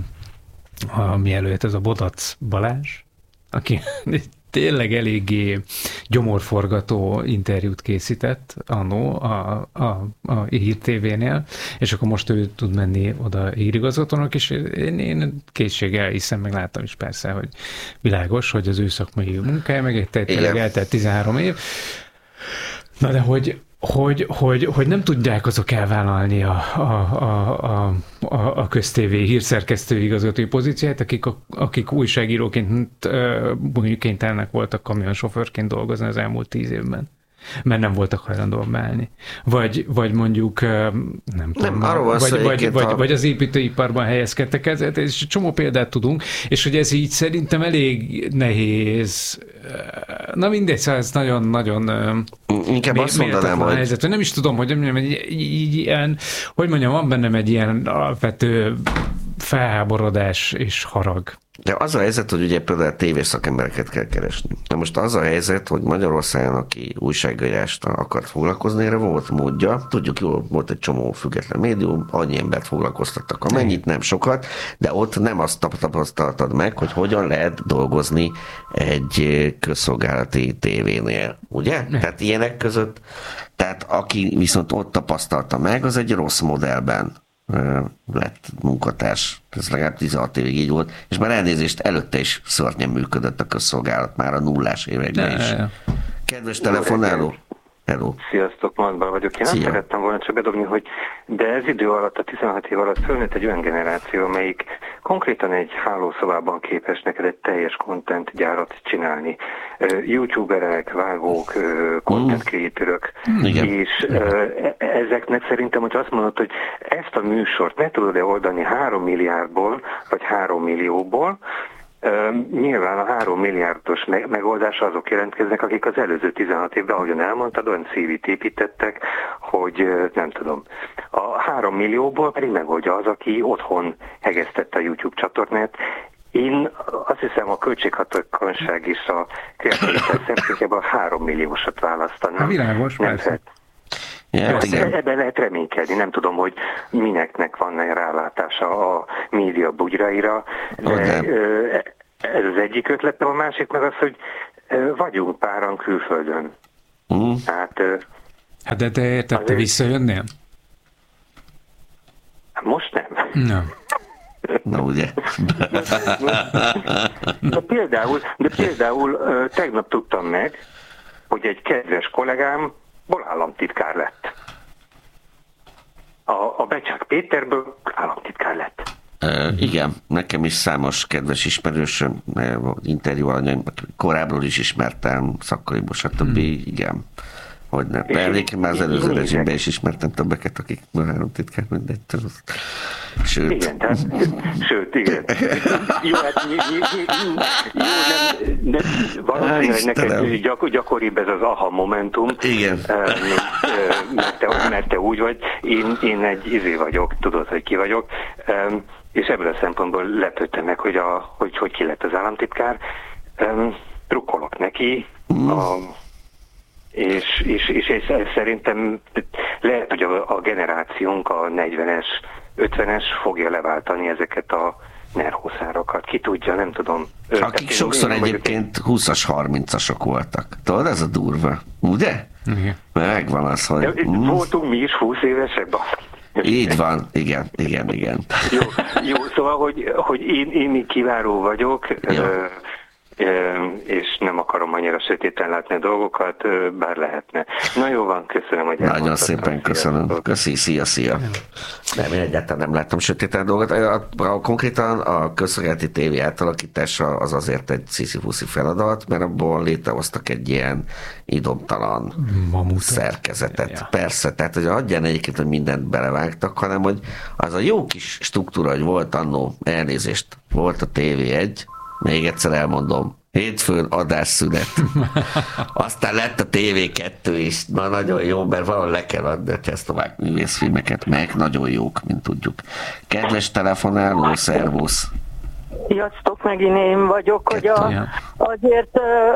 a mielőtt ez a Bodac Balázs, aki tényleg eléggé gyomorforgató interjút készített annó a, a, a Hír té vé-nél, és akkor most ő tud menni oda hírigazgatónak, és én, én készséggel hiszem, meg láttam is persze, hogy világos, hogy az ő szakmai munkája, meg egy tényleg eltelt tizenhárom év. Na de hogy Hogy, hogy, hogy nem tudják azok elvállalni a, a, a, a, a köztévé hírszerkesztői igazgatói pozícióját, akik, akik újságíróként mondjuk kénytelenek voltak kamionsofőrként dolgozni az elmúlt tíz évben, mert nem voltak hajlandóak beállni. Vagy, vagy mondjuk, nem tudom, nem, vagy, vagy, vagy, vagy, a... vagy az építőiparban helyezkedtek ezért, és csomó példát tudunk, és hogy ez így szerintem elég nehéz. Na mindegy, szóval ez nagyon-nagyon inkább azt mondanám, hogy... helyzet. Nem is tudom, hogy mondjam, egy, így, ilyen, hogy mondjam, van bennem egy ilyen alapvető felháborodás és harag. De az a helyzet, hogy ugye például tévés szakembereket kell keresni. De most az a helyzet, hogy Magyarországon, aki újságírással akart foglalkozni, erre volt módja. Tudjuk jól, volt egy csomó független médium, annyi embert foglalkoztattak, amennyit, nem sokat, de ott nem azt tapasztaltad meg, hogy hogyan lehet dolgozni egy közszolgálati tévénél. Ugye? Ne. Tehát ilyenek között, tehát aki viszont ott tapasztalta meg, az egy rossz modellben lett munkatárs. Ez legalább tizenhat évig így volt, és már elnézést előtte is szörnyen működött a közszolgálat, már a nullás években is. Kedves telefonáló! Hello. Sziasztok, Mandbal vagyok. Én azt szerettem volna csak bedobni, hogy de ez idő alatt, a tizenhat év alatt fölnőtt egy olyan generáció, amelyik konkrétan egy hálószobában képes neked egy teljes content gyárat csinálni. YouTuberek, vágók, content creatorök, és ezeknek szerintem, hogy azt mondod, hogy ezt a műsort meg tudod-e oldani három milliárdból, vagy három millióból, Uh, nyilván a három milliárdos me- megoldásra azok jelentkeznek, akik az előző tizenhat évben, ahogyan elmondtad, olyan cé vét építettek, hogy uh, nem tudom, a három millióból pedig megoldja az, aki otthon hegesztette a YouTube csatornát. Én azt hiszem, a költséghatékonyság és a kreativitás szempontjából a három milliósat választanám. Világos, persze. Ja, ebben lehet reménykedni, nem tudom, hogy mineknek van-e rálátása a média bugyraira, de ez az egyik ötlet, a másik meg az, hogy vagyunk páran külföldön. Mm. Hát, hát de te érted, te visszajönnél? Most nem. Nem. Na ugye. de például, de például tegnap tudtam meg, hogy egy kedves kollégám államtitkár lett. A, a Becsák Péterből államtitkár lett. Uh, igen, nekem is számos kedves ismerősöm, interjú alanyom, korábbról is ismertem, szakkoriból, stb. Hmm. Igen. Hogy nem. De emlékszem, már az előző rezsimben is ismertem többeket, akik államtitkár mindegy. Sőt. Igen, tehát, sőt, igen. Jó, hát ny, ny, ny, jó, nem, nem valószínűleg neked gyak, gyakoribb ez az aha momentum. Igen. Mert te, mert te úgy vagy, én, én egy izé vagyok, tudod, hogy ki vagyok, és ebből a szempontból lepődtem meg, hogy, a, hogy, hogy ki lett az államtitkár. Drukkolok neki, a És, és, és, és szerintem lehet, hogy a, a generációnk, a negyvenes, ötvenes fogja leváltani ezeket a nerhúszárokat. Ki tudja, nem tudom. Akik én, sokszor én egyébként húszas, harmincasok voltak. Tudod, ez a durva. Ugye? Igen. Megvan az, hogy... De, voltunk mi is húsz évesek, baszki. Így van, igen, igen, igen. Jó, jó szóval, hogy, hogy én, én kiváló vagyok, és nem akarom annyira sötéten látni a dolgokat, bár lehetne. Na jó van, köszönöm, hogy elmondtad. Nagyon szépen köszönöm. Köszi, szia, szia. Nem, én egyáltalán nem láttam sötéten dolgot. A, a, konkrétan a közszolgálati tévé átalakítása az azért egy sziszi-fuszi feladat, mert abból létrehoztak egy ilyen idomtalan Mamutat. szerkezetet. Ja. Persze, tehát hogy adján egyébként, hogy mindent belevágtak, hanem hogy az a jó kis struktúra, hogy volt annó, elnézést, volt a té vé egy, még egyszer elmondom, hétfőn adásszünet. Aztán lett a té vé kettő is. Na, nagyon jó, mert valahol le kell adni a csehszlovák művészfilmeket, meg nagyon jók, mint tudjuk. Kedves telefonáló, szervusz! Sziasztok, megint én vagyok, hogy a, azért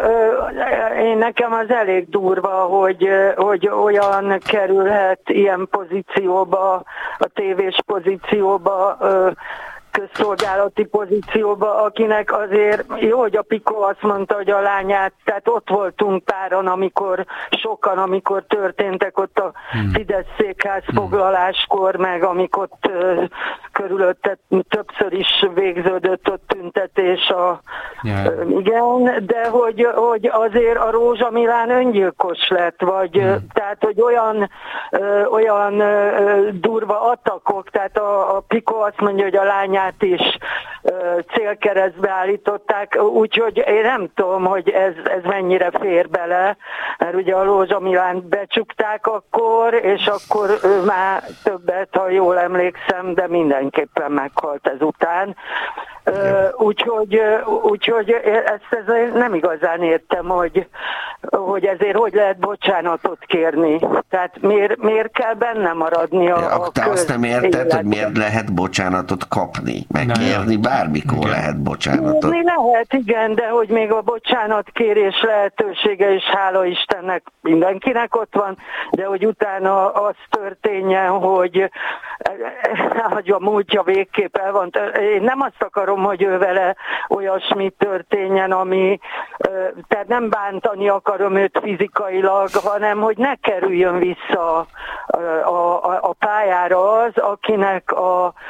én nekem az elég durva, hogy, hogy olyan kerülhet ilyen pozícióba, a tévés pozícióba, közszolgálati pozícióba, akinek azért jó, hogy a Piko azt mondta, hogy a lányát, tehát ott voltunk páran, amikor sokan, amikor történtek ott a Fidesz székház foglaláskor, meg amikor ott körülötte többször is végződött ott tüntetés a, yeah. igen, de hogy, hogy azért a Rózsa Milán öngyilkos lett, vagy mm. tehát, hogy olyan olyan durva atakok, tehát a, a Piko azt mondja, hogy a lányát is célkeresztbe állították, úgyhogy én nem tudom, hogy ez, ez mennyire fér bele, mert ugye a Rózsa Milánt becsukták akkor, és akkor ő már többet, ha jól emlékszem, de mindenképpen meghalt ezután. Úgyhogy, úgyhogy ezt, ezt nem igazán értem, hogy, hogy ezért hogy lehet bocsánatot kérni. Tehát miért, miért kell benne maradni a, ja, a te azt nem érted, életben. Hogy miért lehet bocsánatot kapni? Meg kérni bármikor igen. lehet bocsánatot. Kérni lehet, igen, de hogy még a bocsánatkérés lehetősége is, hála Istennek, mindenkinek ott van, de hogy utána az történjen, hogy, hogy a múltja végképp el van. Én nem azt akarom, hogy ő vele olyasmi történjen, ami, tehát nem bántani akarom őt fizikailag, hanem hogy ne kerüljön vissza a, a, a pályára az, akinek a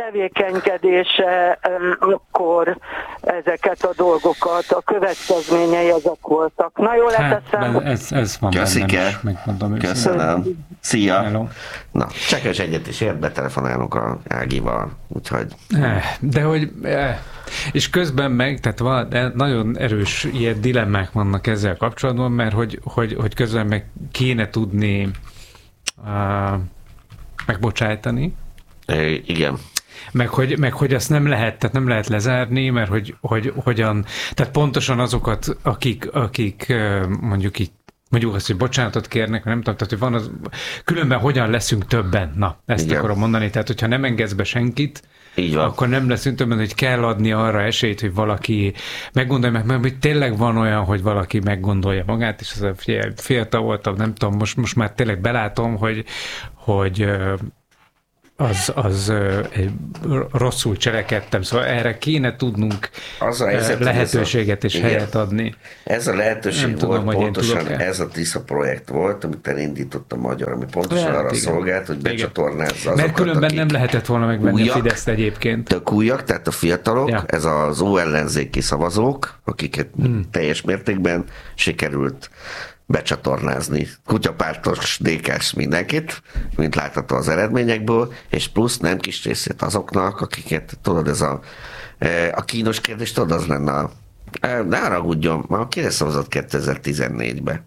tevékenykedése akkor ezeket a dolgokat, a következményei ezek voltak. Na jól leteszem? Hát, ez, ez van bennem is, megmondom. Köszönöm. Szia. Hello. Na, csak és egyet is ért, betelefonálunk a Ágival, úgyhogy... De hogy... És közben meg, tehát van, nagyon erős ilyen dilemmák vannak ezzel kapcsolatban, mert hogy, hogy, hogy közben meg kéne tudni uh, megbocsájtani. É, igen. Meg hogy, meg hogy azt nem lehet, tehát nem lehet lezárni, mert hogy, hogy hogyan, tehát pontosan azokat, akik, akik mondjuk így, mondjuk azt, hogy bocsánatot kérnek, nem tudom, tehát hogy van az, különben hogyan leszünk többen, na, ezt igen. akarom mondani, tehát hogyha nem engedsz be senkit, akkor nem leszünk többen, hogy kell adni arra esélyt, hogy valaki meggondolja meg, mert hogy tényleg van olyan, hogy valaki meggondolja magát, és az fiatal voltam, nem tudom, most, most már tényleg belátom, hogy, hogy az, az egy rosszul cselekedtem, szóval erre kéne tudnunk az a helyzet, lehetőséget és igen, helyet adni. Ez a lehetőség nem volt, tudom, pontosan ez a TISZA projekt volt, amit elindított a Magyar, ami pontosan lehet, arra igen. szolgált, hogy becsatornázza azokat, mert különben nem lehetett volna megvenni a Fideszt egyébként. Tök újak, tehát a fiatalok, ja. ez az óellenzéki szavazók, akiket hmm. teljes mértékben sikerült becsatornázni kutyapártos, dé ká-s mindenkit, mint látható az eredményekből, és plusz nem kis részét azoknak, akiket, tudod, ez a, a kínos kérdés, tudod, az lenne a, ne haragudjon, ma kire szavazott kétezer-tizennégybe?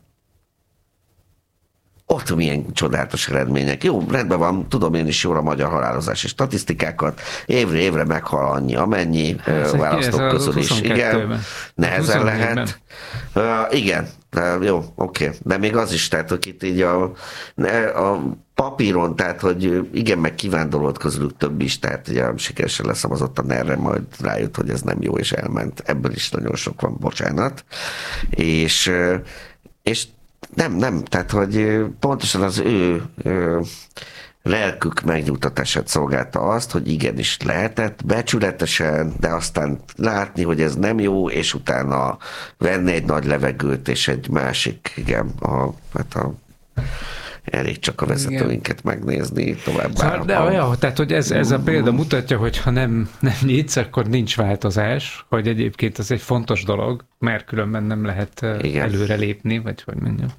Ott milyen csodálatos eredmények. Jó, rendben van, tudom én is jól a magyar halálozási statisztikákat, évre évre meghal annyi, amennyi ez választók közül is. Igen, nehezen lehet. Uh, igen, uh, jó, oké. Okay. De még az is, tehát, hogy itt így a, a papíron, tehát, hogy igen, meg kivándorolt közülük több is, tehát ugye sikeresen leszavazott a nerre, majd rájött, hogy ez nem jó, és elment. Ebből is nagyon sok van, bocsánat. És, és Nem, nem, tehát, hogy pontosan az ő, ő lelkük megnyugtatását szolgálta azt, hogy igenis lehetett becsületesen, de aztán látni, hogy ez nem jó, és utána venni egy nagy levegőt, és egy másik, igen, a, hát a elég csak a vezetőinket igen. megnézni tovább. Szóval, de olyan, tehát, hogy ez, ez a példa mutatja, hogy ha nem, nem nyitsz, akkor nincs változás, hogy egyébként ez egy fontos dolog, mert különben nem lehet igen. előrelépni, vagy hogy mondjam.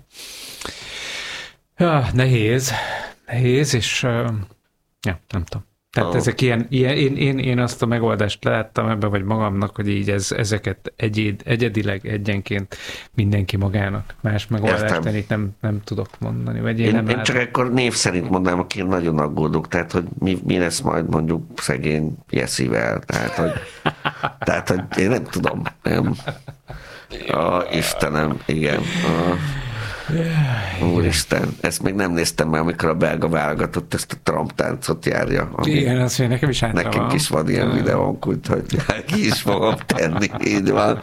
Ja, nehéz, nehéz, és uh, ja, nem tudom. Tehát oh. ezek ilyen, ilyen én, én, én azt a megoldást láttam ebben, vagy magamnak, hogy így ez, ezeket egyed, egyedileg, egyenként mindenki magának. Más megoldást én itt nem, nem tudok mondani. Vagy én én, nem én csak akkor név szerint mondanám, aki én nagyon aggódok, tehát hogy mi, mi lesz majd mondjuk szegény Jesszivel. Tehát, hogy, tehát, hogy én nem tudom. Nem. A, Istenem, igen. A, Úristen, ezt még nem néztem meg, amikor a belga válogatott ezt a Trump táncot járja. Igen, azt mondja, nekem is hátra Nekünk van. is van ilyen videónk, úgyhogy ki is fogom tenni, így van.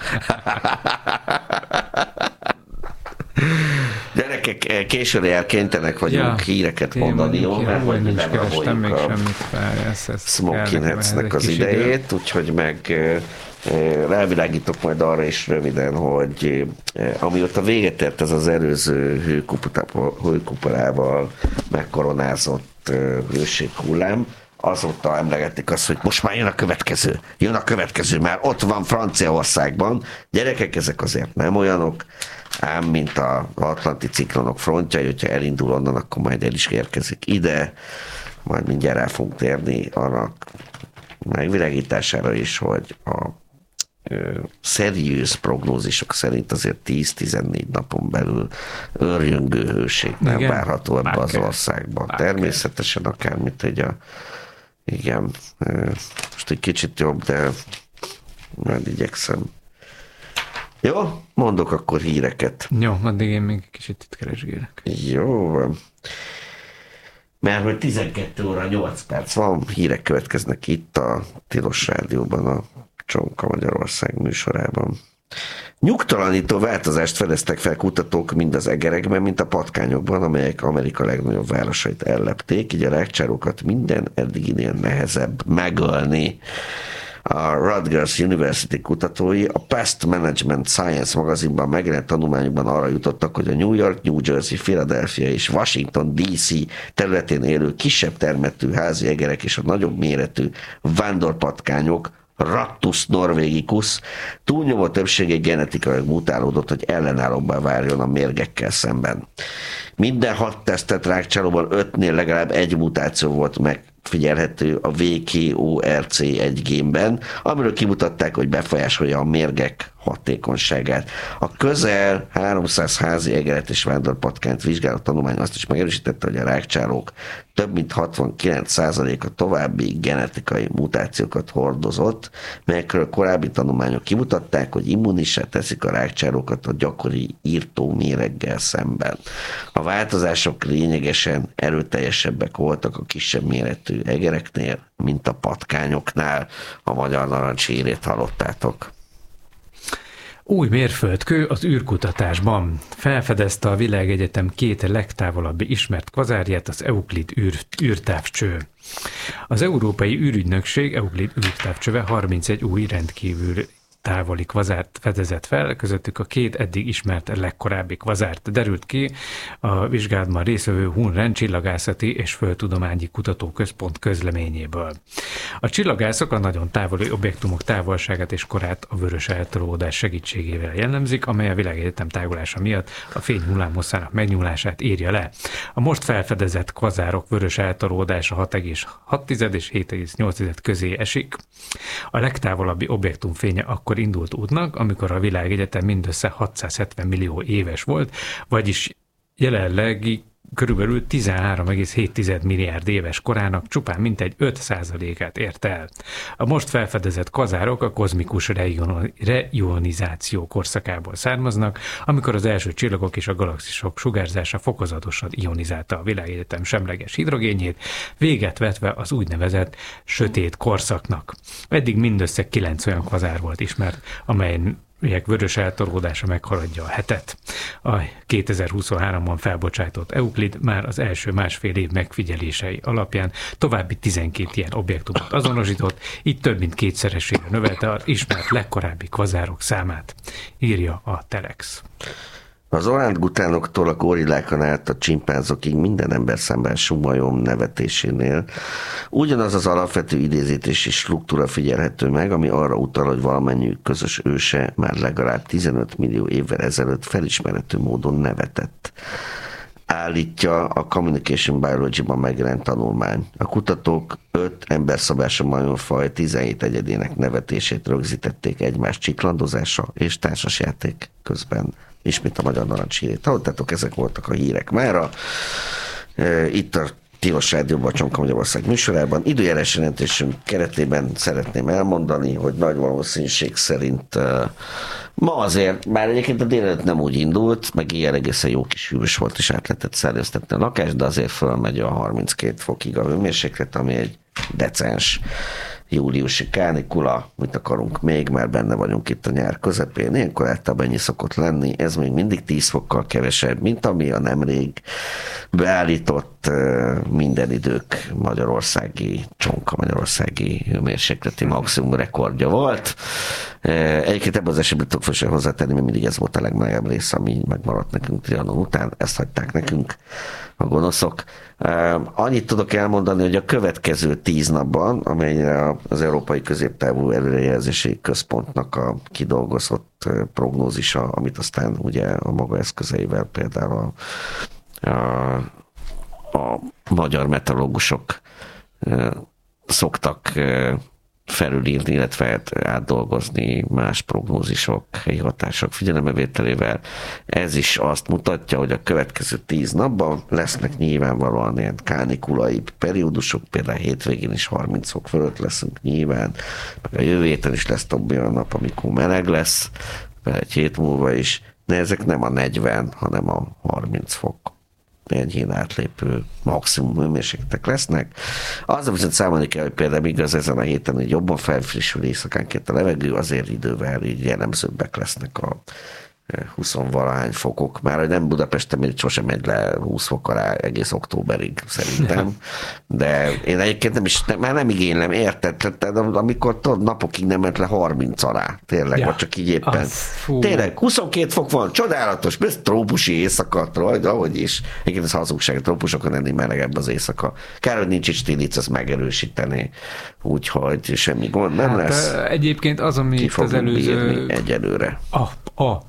Gyerekek, későre elkénytenek vagyunk ja, híreket mondani, jó? Mert hogy nincs kerestem még semmit. Smokinheadsnek az idejét, úgyhogy meg rávilágítok majd arra is röviden, hogy amióta véget ért ez az előző hőkuporával megkoronázott hőséghullám, azóta emlegetik azt, hogy most már jön a következő, jön a következő, már ott van Franciaországban. Gyerekek, ezek azért nem olyanok, ám mint az atlanti ciklonok frontja, hogyha elindul onnan, akkor majd el is érkezik ide, majd mindjárt el fogunk térni annak megvilágítására is, hogy a szeriős prognózisok szerint azért tíz-tizennégy napon belül örjöngő hőség nem igen, várható ebbe az országban. Bárke. Természetesen akármit, hogy a igen, most egy kicsit jobb, de majd igyekszem. Jó, mondok akkor híreket. Jó, addig én még kicsit itt keresgélek. Jó van. Mert hogy tizenkét óra nyolc perc van, hírek következnek itt a Tilos Rádióban, a Csonka Magyarország műsorában. Nyugtalanító változást fedeztek fel kutatók mind az egerekben, mint a patkányokban, amelyek Amerika legnagyobb városait ellepték, így a rágcsárókat minden eddiginél nehezebb megölni. A Rutgers University kutatói a Pest Management Science magazinban megjelent tanulmányokban arra jutottak, hogy a New York, New Jersey, Philadelphia és Washington dé cé területén élő kisebb termetű házi egerek és a nagyobb méretű vándorpatkányok, Rattus norvegicus túlnyomó többsége genetikai mutálódott, hogy ellenállóbbá váljon a mérgekkel szemben. Minden hat tesztett rákcsálóban ötnél legalább egy mutáció volt megfigyelhető a vé ká o er cé egy génben, amiről kimutatták, hogy befolyásolja a mérgek hatékonyságát. A közel háromszáz házi egeret és vándorpatkányt vizsgáló tanulmány azt is megerősítette, hogy a rákcsálók több mint hatvankilenc százaléka további genetikai mutációkat hordozott, melyekről korábbi tanulmányok kimutatták, hogy immunissá teszik a rákcsálókat a gyakori írtó méreggel szemben. A változások lényegesen erőteljesebbek voltak a kisebb méretű egereknél, mint a patkányoknál. A Magyar Narancs hírét hallottátok. Új mérföldkő az űrkutatásban. Felfedezte a világegyetem két legtávolabbi ismert kvazárját, az Euklid űr, űrtávcső. Az Európai űrügynökség Euklid űrtávcsöve harmincegy új rendkívül távoli kvazárt fedezett fel, közöttük a két eddig ismert legkorábbi kvazárt. Derült ki a vizsgálatban részvevő Hunren Csillagászati és Földtudományi Kutatóközpont közleményéből. A csillagászok a nagyon távoli objektumok távolságát és korát a vörös eltolódás segítségével jellemzik, amely a világegyetem tágulása miatt a fény hullámhosszának megnyúlását írja le. A most felfedezett kvazárok vörös eltolódása hat egész hat és hét egész nyolc közé esik. A legtávolabbi objektum fénye akkor indult útnak, amikor a világegyetem mindössze hatszázhetven millió éves volt, vagyis jelenlegi körülbelül tizenhárom egész hét milliárd éves korának csupán mintegy öt százalékát ért el. A most felfedezett kvazárok a kozmikus reionizáció korszakából származnak, amikor az első csillagok és a galaxisok sugárzása fokozatosan ionizálta a világegyetem semleges hidrogénjét, véget vetve az úgynevezett sötét korszaknak. Eddig mindössze kilenc olyan kvazár volt ismert, amely melyek vörös eltolódása meghaladja a hetet. A kétezer-huszonháromban felbocsátott Euklid már az első másfél év megfigyelései alapján további tizenkét ilyen objektumot azonosított, így több mint kétszeresére növelte az ismert legkorábbi kvazárok számát, írja a Telex. Az orángutánoktól a gorillákon át a csimpánzokig minden ember szemben sumajom nevetésénél ugyanaz az alapvető idézítési struktúra figyelhető meg, ami arra utal, hogy valamennyiük közös őse már legalább tizenöt millió évvel ezelőtt felismerhető módon nevetett. Állítja a Communication Biology-ban megjelent tanulmány. A kutatók öt emberszabású majomfaj tizenhét egyedének nevetését rögzítették egymás csiklandozása és társasjáték közben. Ismét a Magyar Narancs hírét. Hallottátok, ezek voltak a hírek mára. Itt a Tilos Rádióban, a Csonka Magyarország műsorában. Időjárás jelentésünk keretében szeretném elmondani, hogy nagy valószínűség szerint uh, ma azért, már egyébként a délelőtt nem úgy indult, meg ilyen egészen jó kis hűvös volt, és át lehetett szellőztetni a lakást, de azért fölmegy a harminckét fokig a hőmérséklet, ami egy decens júliusi kánikula, mit akarunk még, már benne vagyunk itt a nyár közepén, ilyenkor általában ennyi szokott lenni, ez még mindig tíz fokkal kevesebb, mint ami a nemrég beállított minden idők magyarországi, Csonka magyarországi hőmérsékleti maximum rekordja volt. Egyébként ebben az esetben tudok fel hozzátenni, mert mindig ez volt a legmelegebb rész, ami megmaradt nekünk Trianon után, ezt hagyták nekünk a gonoszok. Annyit tudok elmondani, hogy a következő tíz napban, amelyre az Európai Középtávú Előrejelzési Központnak a kidolgozott prognózisa, amit aztán ugye a maga eszközeivel például a, a, a magyar meteorológusok szoktak felülírni, illetve átdolgozni más prognózisok, helyi hatások figyelembevételével. Ez is azt mutatja, hogy a következő tíz napban lesznek nyilvánvalóan ilyen kánikulai periódusok, például hétvégén is harminc fok fölött leszünk nyilván, meg a jövő héten is lesz több olyan nap, amikor meleg lesz, például egy hét múlva is, de ezek nem a negyven, hanem a harminc fok enyhén átlépő maximum hőmérsékletek lesznek. Azzal viszont számolni kell, hogy például igaz ezen a héten, hogy jobban felfrissül éjszakánként a levegő, azért idővel így jellemzőbbek lesznek a húsz-valahány fokok. Már nem Budapesten még sosem megy le húsz fok alá egész októberig szerintem. De én egyébként nem is, nem, már nem igénylem, érted? Tehát, amikor tudod, napokig nem ment le harminc alá. Tényleg, ja, vagy csak így éppen. Az, tényleg, huszonkét fok van, csodálatos, ez trópusi éjszaka, de ahogy is. Igen, ez hazugság, trópusokon ennél melegebb az éjszaka. Kár, hogy nincs itt Stilic, ezt megerősíteni. Úgyhogy semmi gond nem hát, lesz. Egyébként az, ami itt az előző... egyelőre. A, a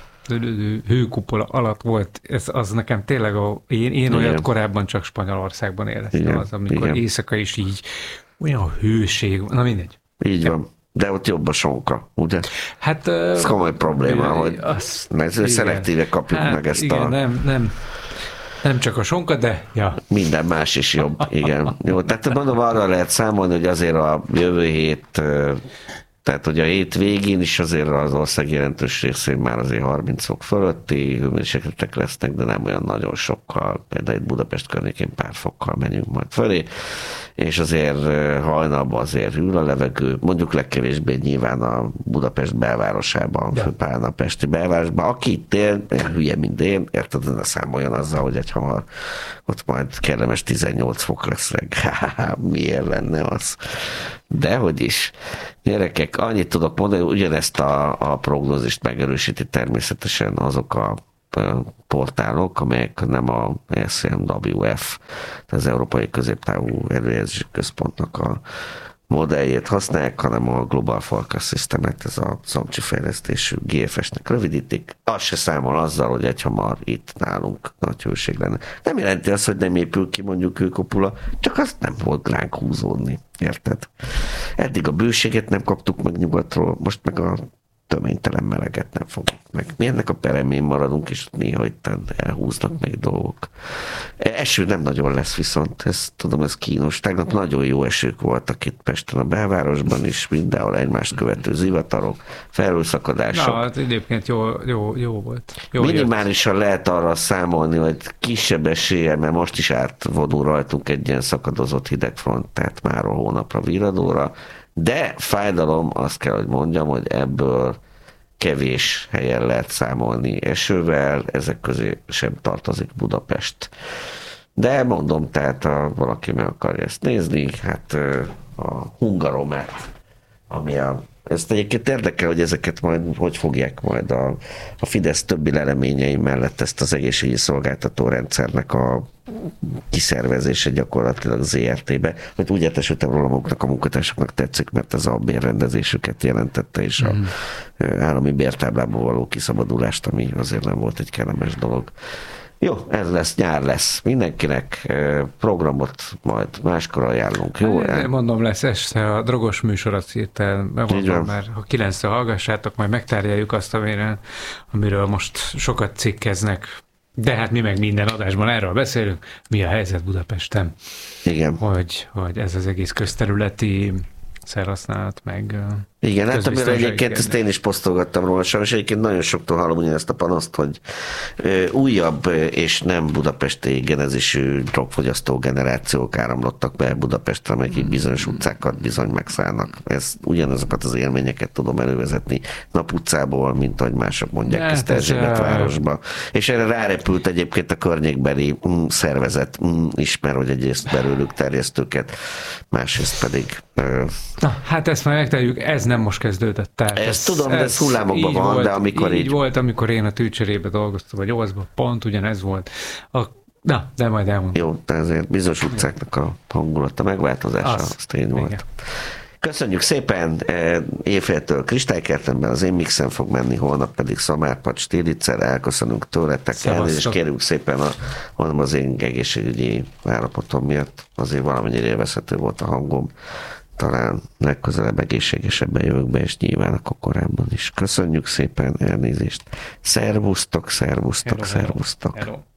hőkupola alatt volt, ez az nekem tényleg, a, én, én olyat korábban csak Spanyolországban éreztem, igen, az, amikor igen. éjszaka is így olyan hőség, na mindegy. Így van. De ott jobb a sonka, ugye? Hát... Ez komoly probléma, hogy szelektíve kapjuk hát, meg ezt igen, a... Nem, nem, nem csak a sonka, de... Ja. Minden más is jobb, igen. Jó, tehát mondom, arra lehet számolni, hogy azért a jövő hét... Tehát, hogy a hét végén is azért az ország jelentős részén már azért harminc fok fölötti hőmérsékletek lesznek, de nem olyan nagyon sokkal, például itt Budapest környékén pár fokkal menjünk majd fölé, és azért hajnalban azért hűl a levegő, mondjuk legkevésbé nyilván a Budapest belvárosában, ja. főpályan a pesti belvárosban, aki itt él, olyan hülye, mint én, érted, ne számoljon azzal, hogy egy hamar ott majd kellemes tizennyolc fok lesz reggel. Miért lenne az? Dehogy is. Gyerekek, annyit tudok mondani, hogy ugyanezt a, a prognózist megerősíti természetesen azok a portálok, amelyek nem a es em dupla vé ef, az Európai Középtávú Előjelzési Központnak a modelljét használják, hanem a Global Forecast Systemet, ez a szomcsi fejlesztésű gé ef es-nek rövidítik. Az se számol azzal, hogy egyhamar itt nálunk nagy hőség lenne. Nem jelenti azt, hogy nem épül ki mondjuk hőkupula, csak azt nem volt ránk húzódni. Érted? Eddig a bőséget nem kaptuk meg nyugatról, most meg a töménytelen meleget nem fogjuk meg. Mi ennek a peremén maradunk, és néha itt elhúznak meg dolgok. Eső nem nagyon lesz viszont, ez, tudom, ez kínos. Tegnap nagyon jó esők voltak itt Pesten a belvárosban is, mindenhol egymást követő zivatarok, felhőszakadások. Na, hát egyébként jó, jó, jó volt. Jó minimálisan jött. Lehet arra számolni, hogy kisebb esélye, mert most is átvonul rajtunk egy ilyen szakadozott hidegfront, tehát már a hónapra viradóra, de fájdalom, azt kell, hogy mondjam, hogy ebből kevés helyen lehet számolni esővel, ezek közé sem tartozik Budapest. De mondom, tehát ha valaki meg akarja ezt nézni, hát a Hungaromet, ami a ezt egyébként érdekel, hogy ezeket majd hogy fogják majd a, a Fidesz többi leleményei mellett ezt az egészségügyi szolgáltató rendszernek a kiszervezése gyakorlatilag zé er té-be, hogy úgy értesültem róla maguknak a munkatársaknak tetszik, mert ez a bérrendezésüket jelentette, és a mm. állami bértáblából való kiszabadulást, ami azért nem volt egy kellemes dolog. Jó, ez lesz, nyár lesz. Mindenkinek programot majd máskor ajánlunk. Jó? É, mondom, lesz este a drogos műsorat szétel, megmondom, mert ha kilencre hallgassátok, majd megtárgyaljuk azt, amire, amiről most sokat cikkeznek. De hát mi meg minden adásban erről beszélünk. Mi a helyzet Budapesten? Igen. Hogy, hogy ez az egész közterületi szerhasználat, meg igen, hát amire egyébként ezt én is posztolgattam róla, sajnos egyébként nagyon soktól hallom ugyanezt a panaszt, hogy ö, újabb és nem budapesti genezisű drogfogyasztó generációk áramlottak be Budapestre, amelyek bizonyos utcákat bizony megszállnak. Ez ugyanazokat az élményeket tudom elővezetni Nap utcából, mint ahogy mások mondják hát ezt Erzsébet városba. És erre rárepült egyébként a környékbeli mm, szervezet mm, ismer, hogy egyrészt belőlük terjesztőket, másrészt pedig ö, na, hát ezt már megteljük, ez nem most kezdődött. Tehát ezt ez, tudom, ez, de ez hullámokban van, volt, de amikor így... így volt, amikor én a Tűcserébe dolgoztam, vagy nyolcban, pont ugyanez volt. A, na, de majd elmondom. Jó, de azért bizonyos utcáknak a hangulata megváltozása, az, az tény volt. Igen. Köszönjük szépen, éjféltől Kristálykertemben az én mixen fog menni, holnap pedig Szamárpad Stiliccel, elköszönünk tőletek, és kérjük szépen, a, mondom, az én egészségügyi állapotom miatt azért valamennyire élvezhető volt a hangom. Talán legközelebb egészségesebben jövök be, és nyilván akkor korábban is. Köszönjük szépen, elnézést. Szervusztok, szervusztok, hello, szervusztok. Hello.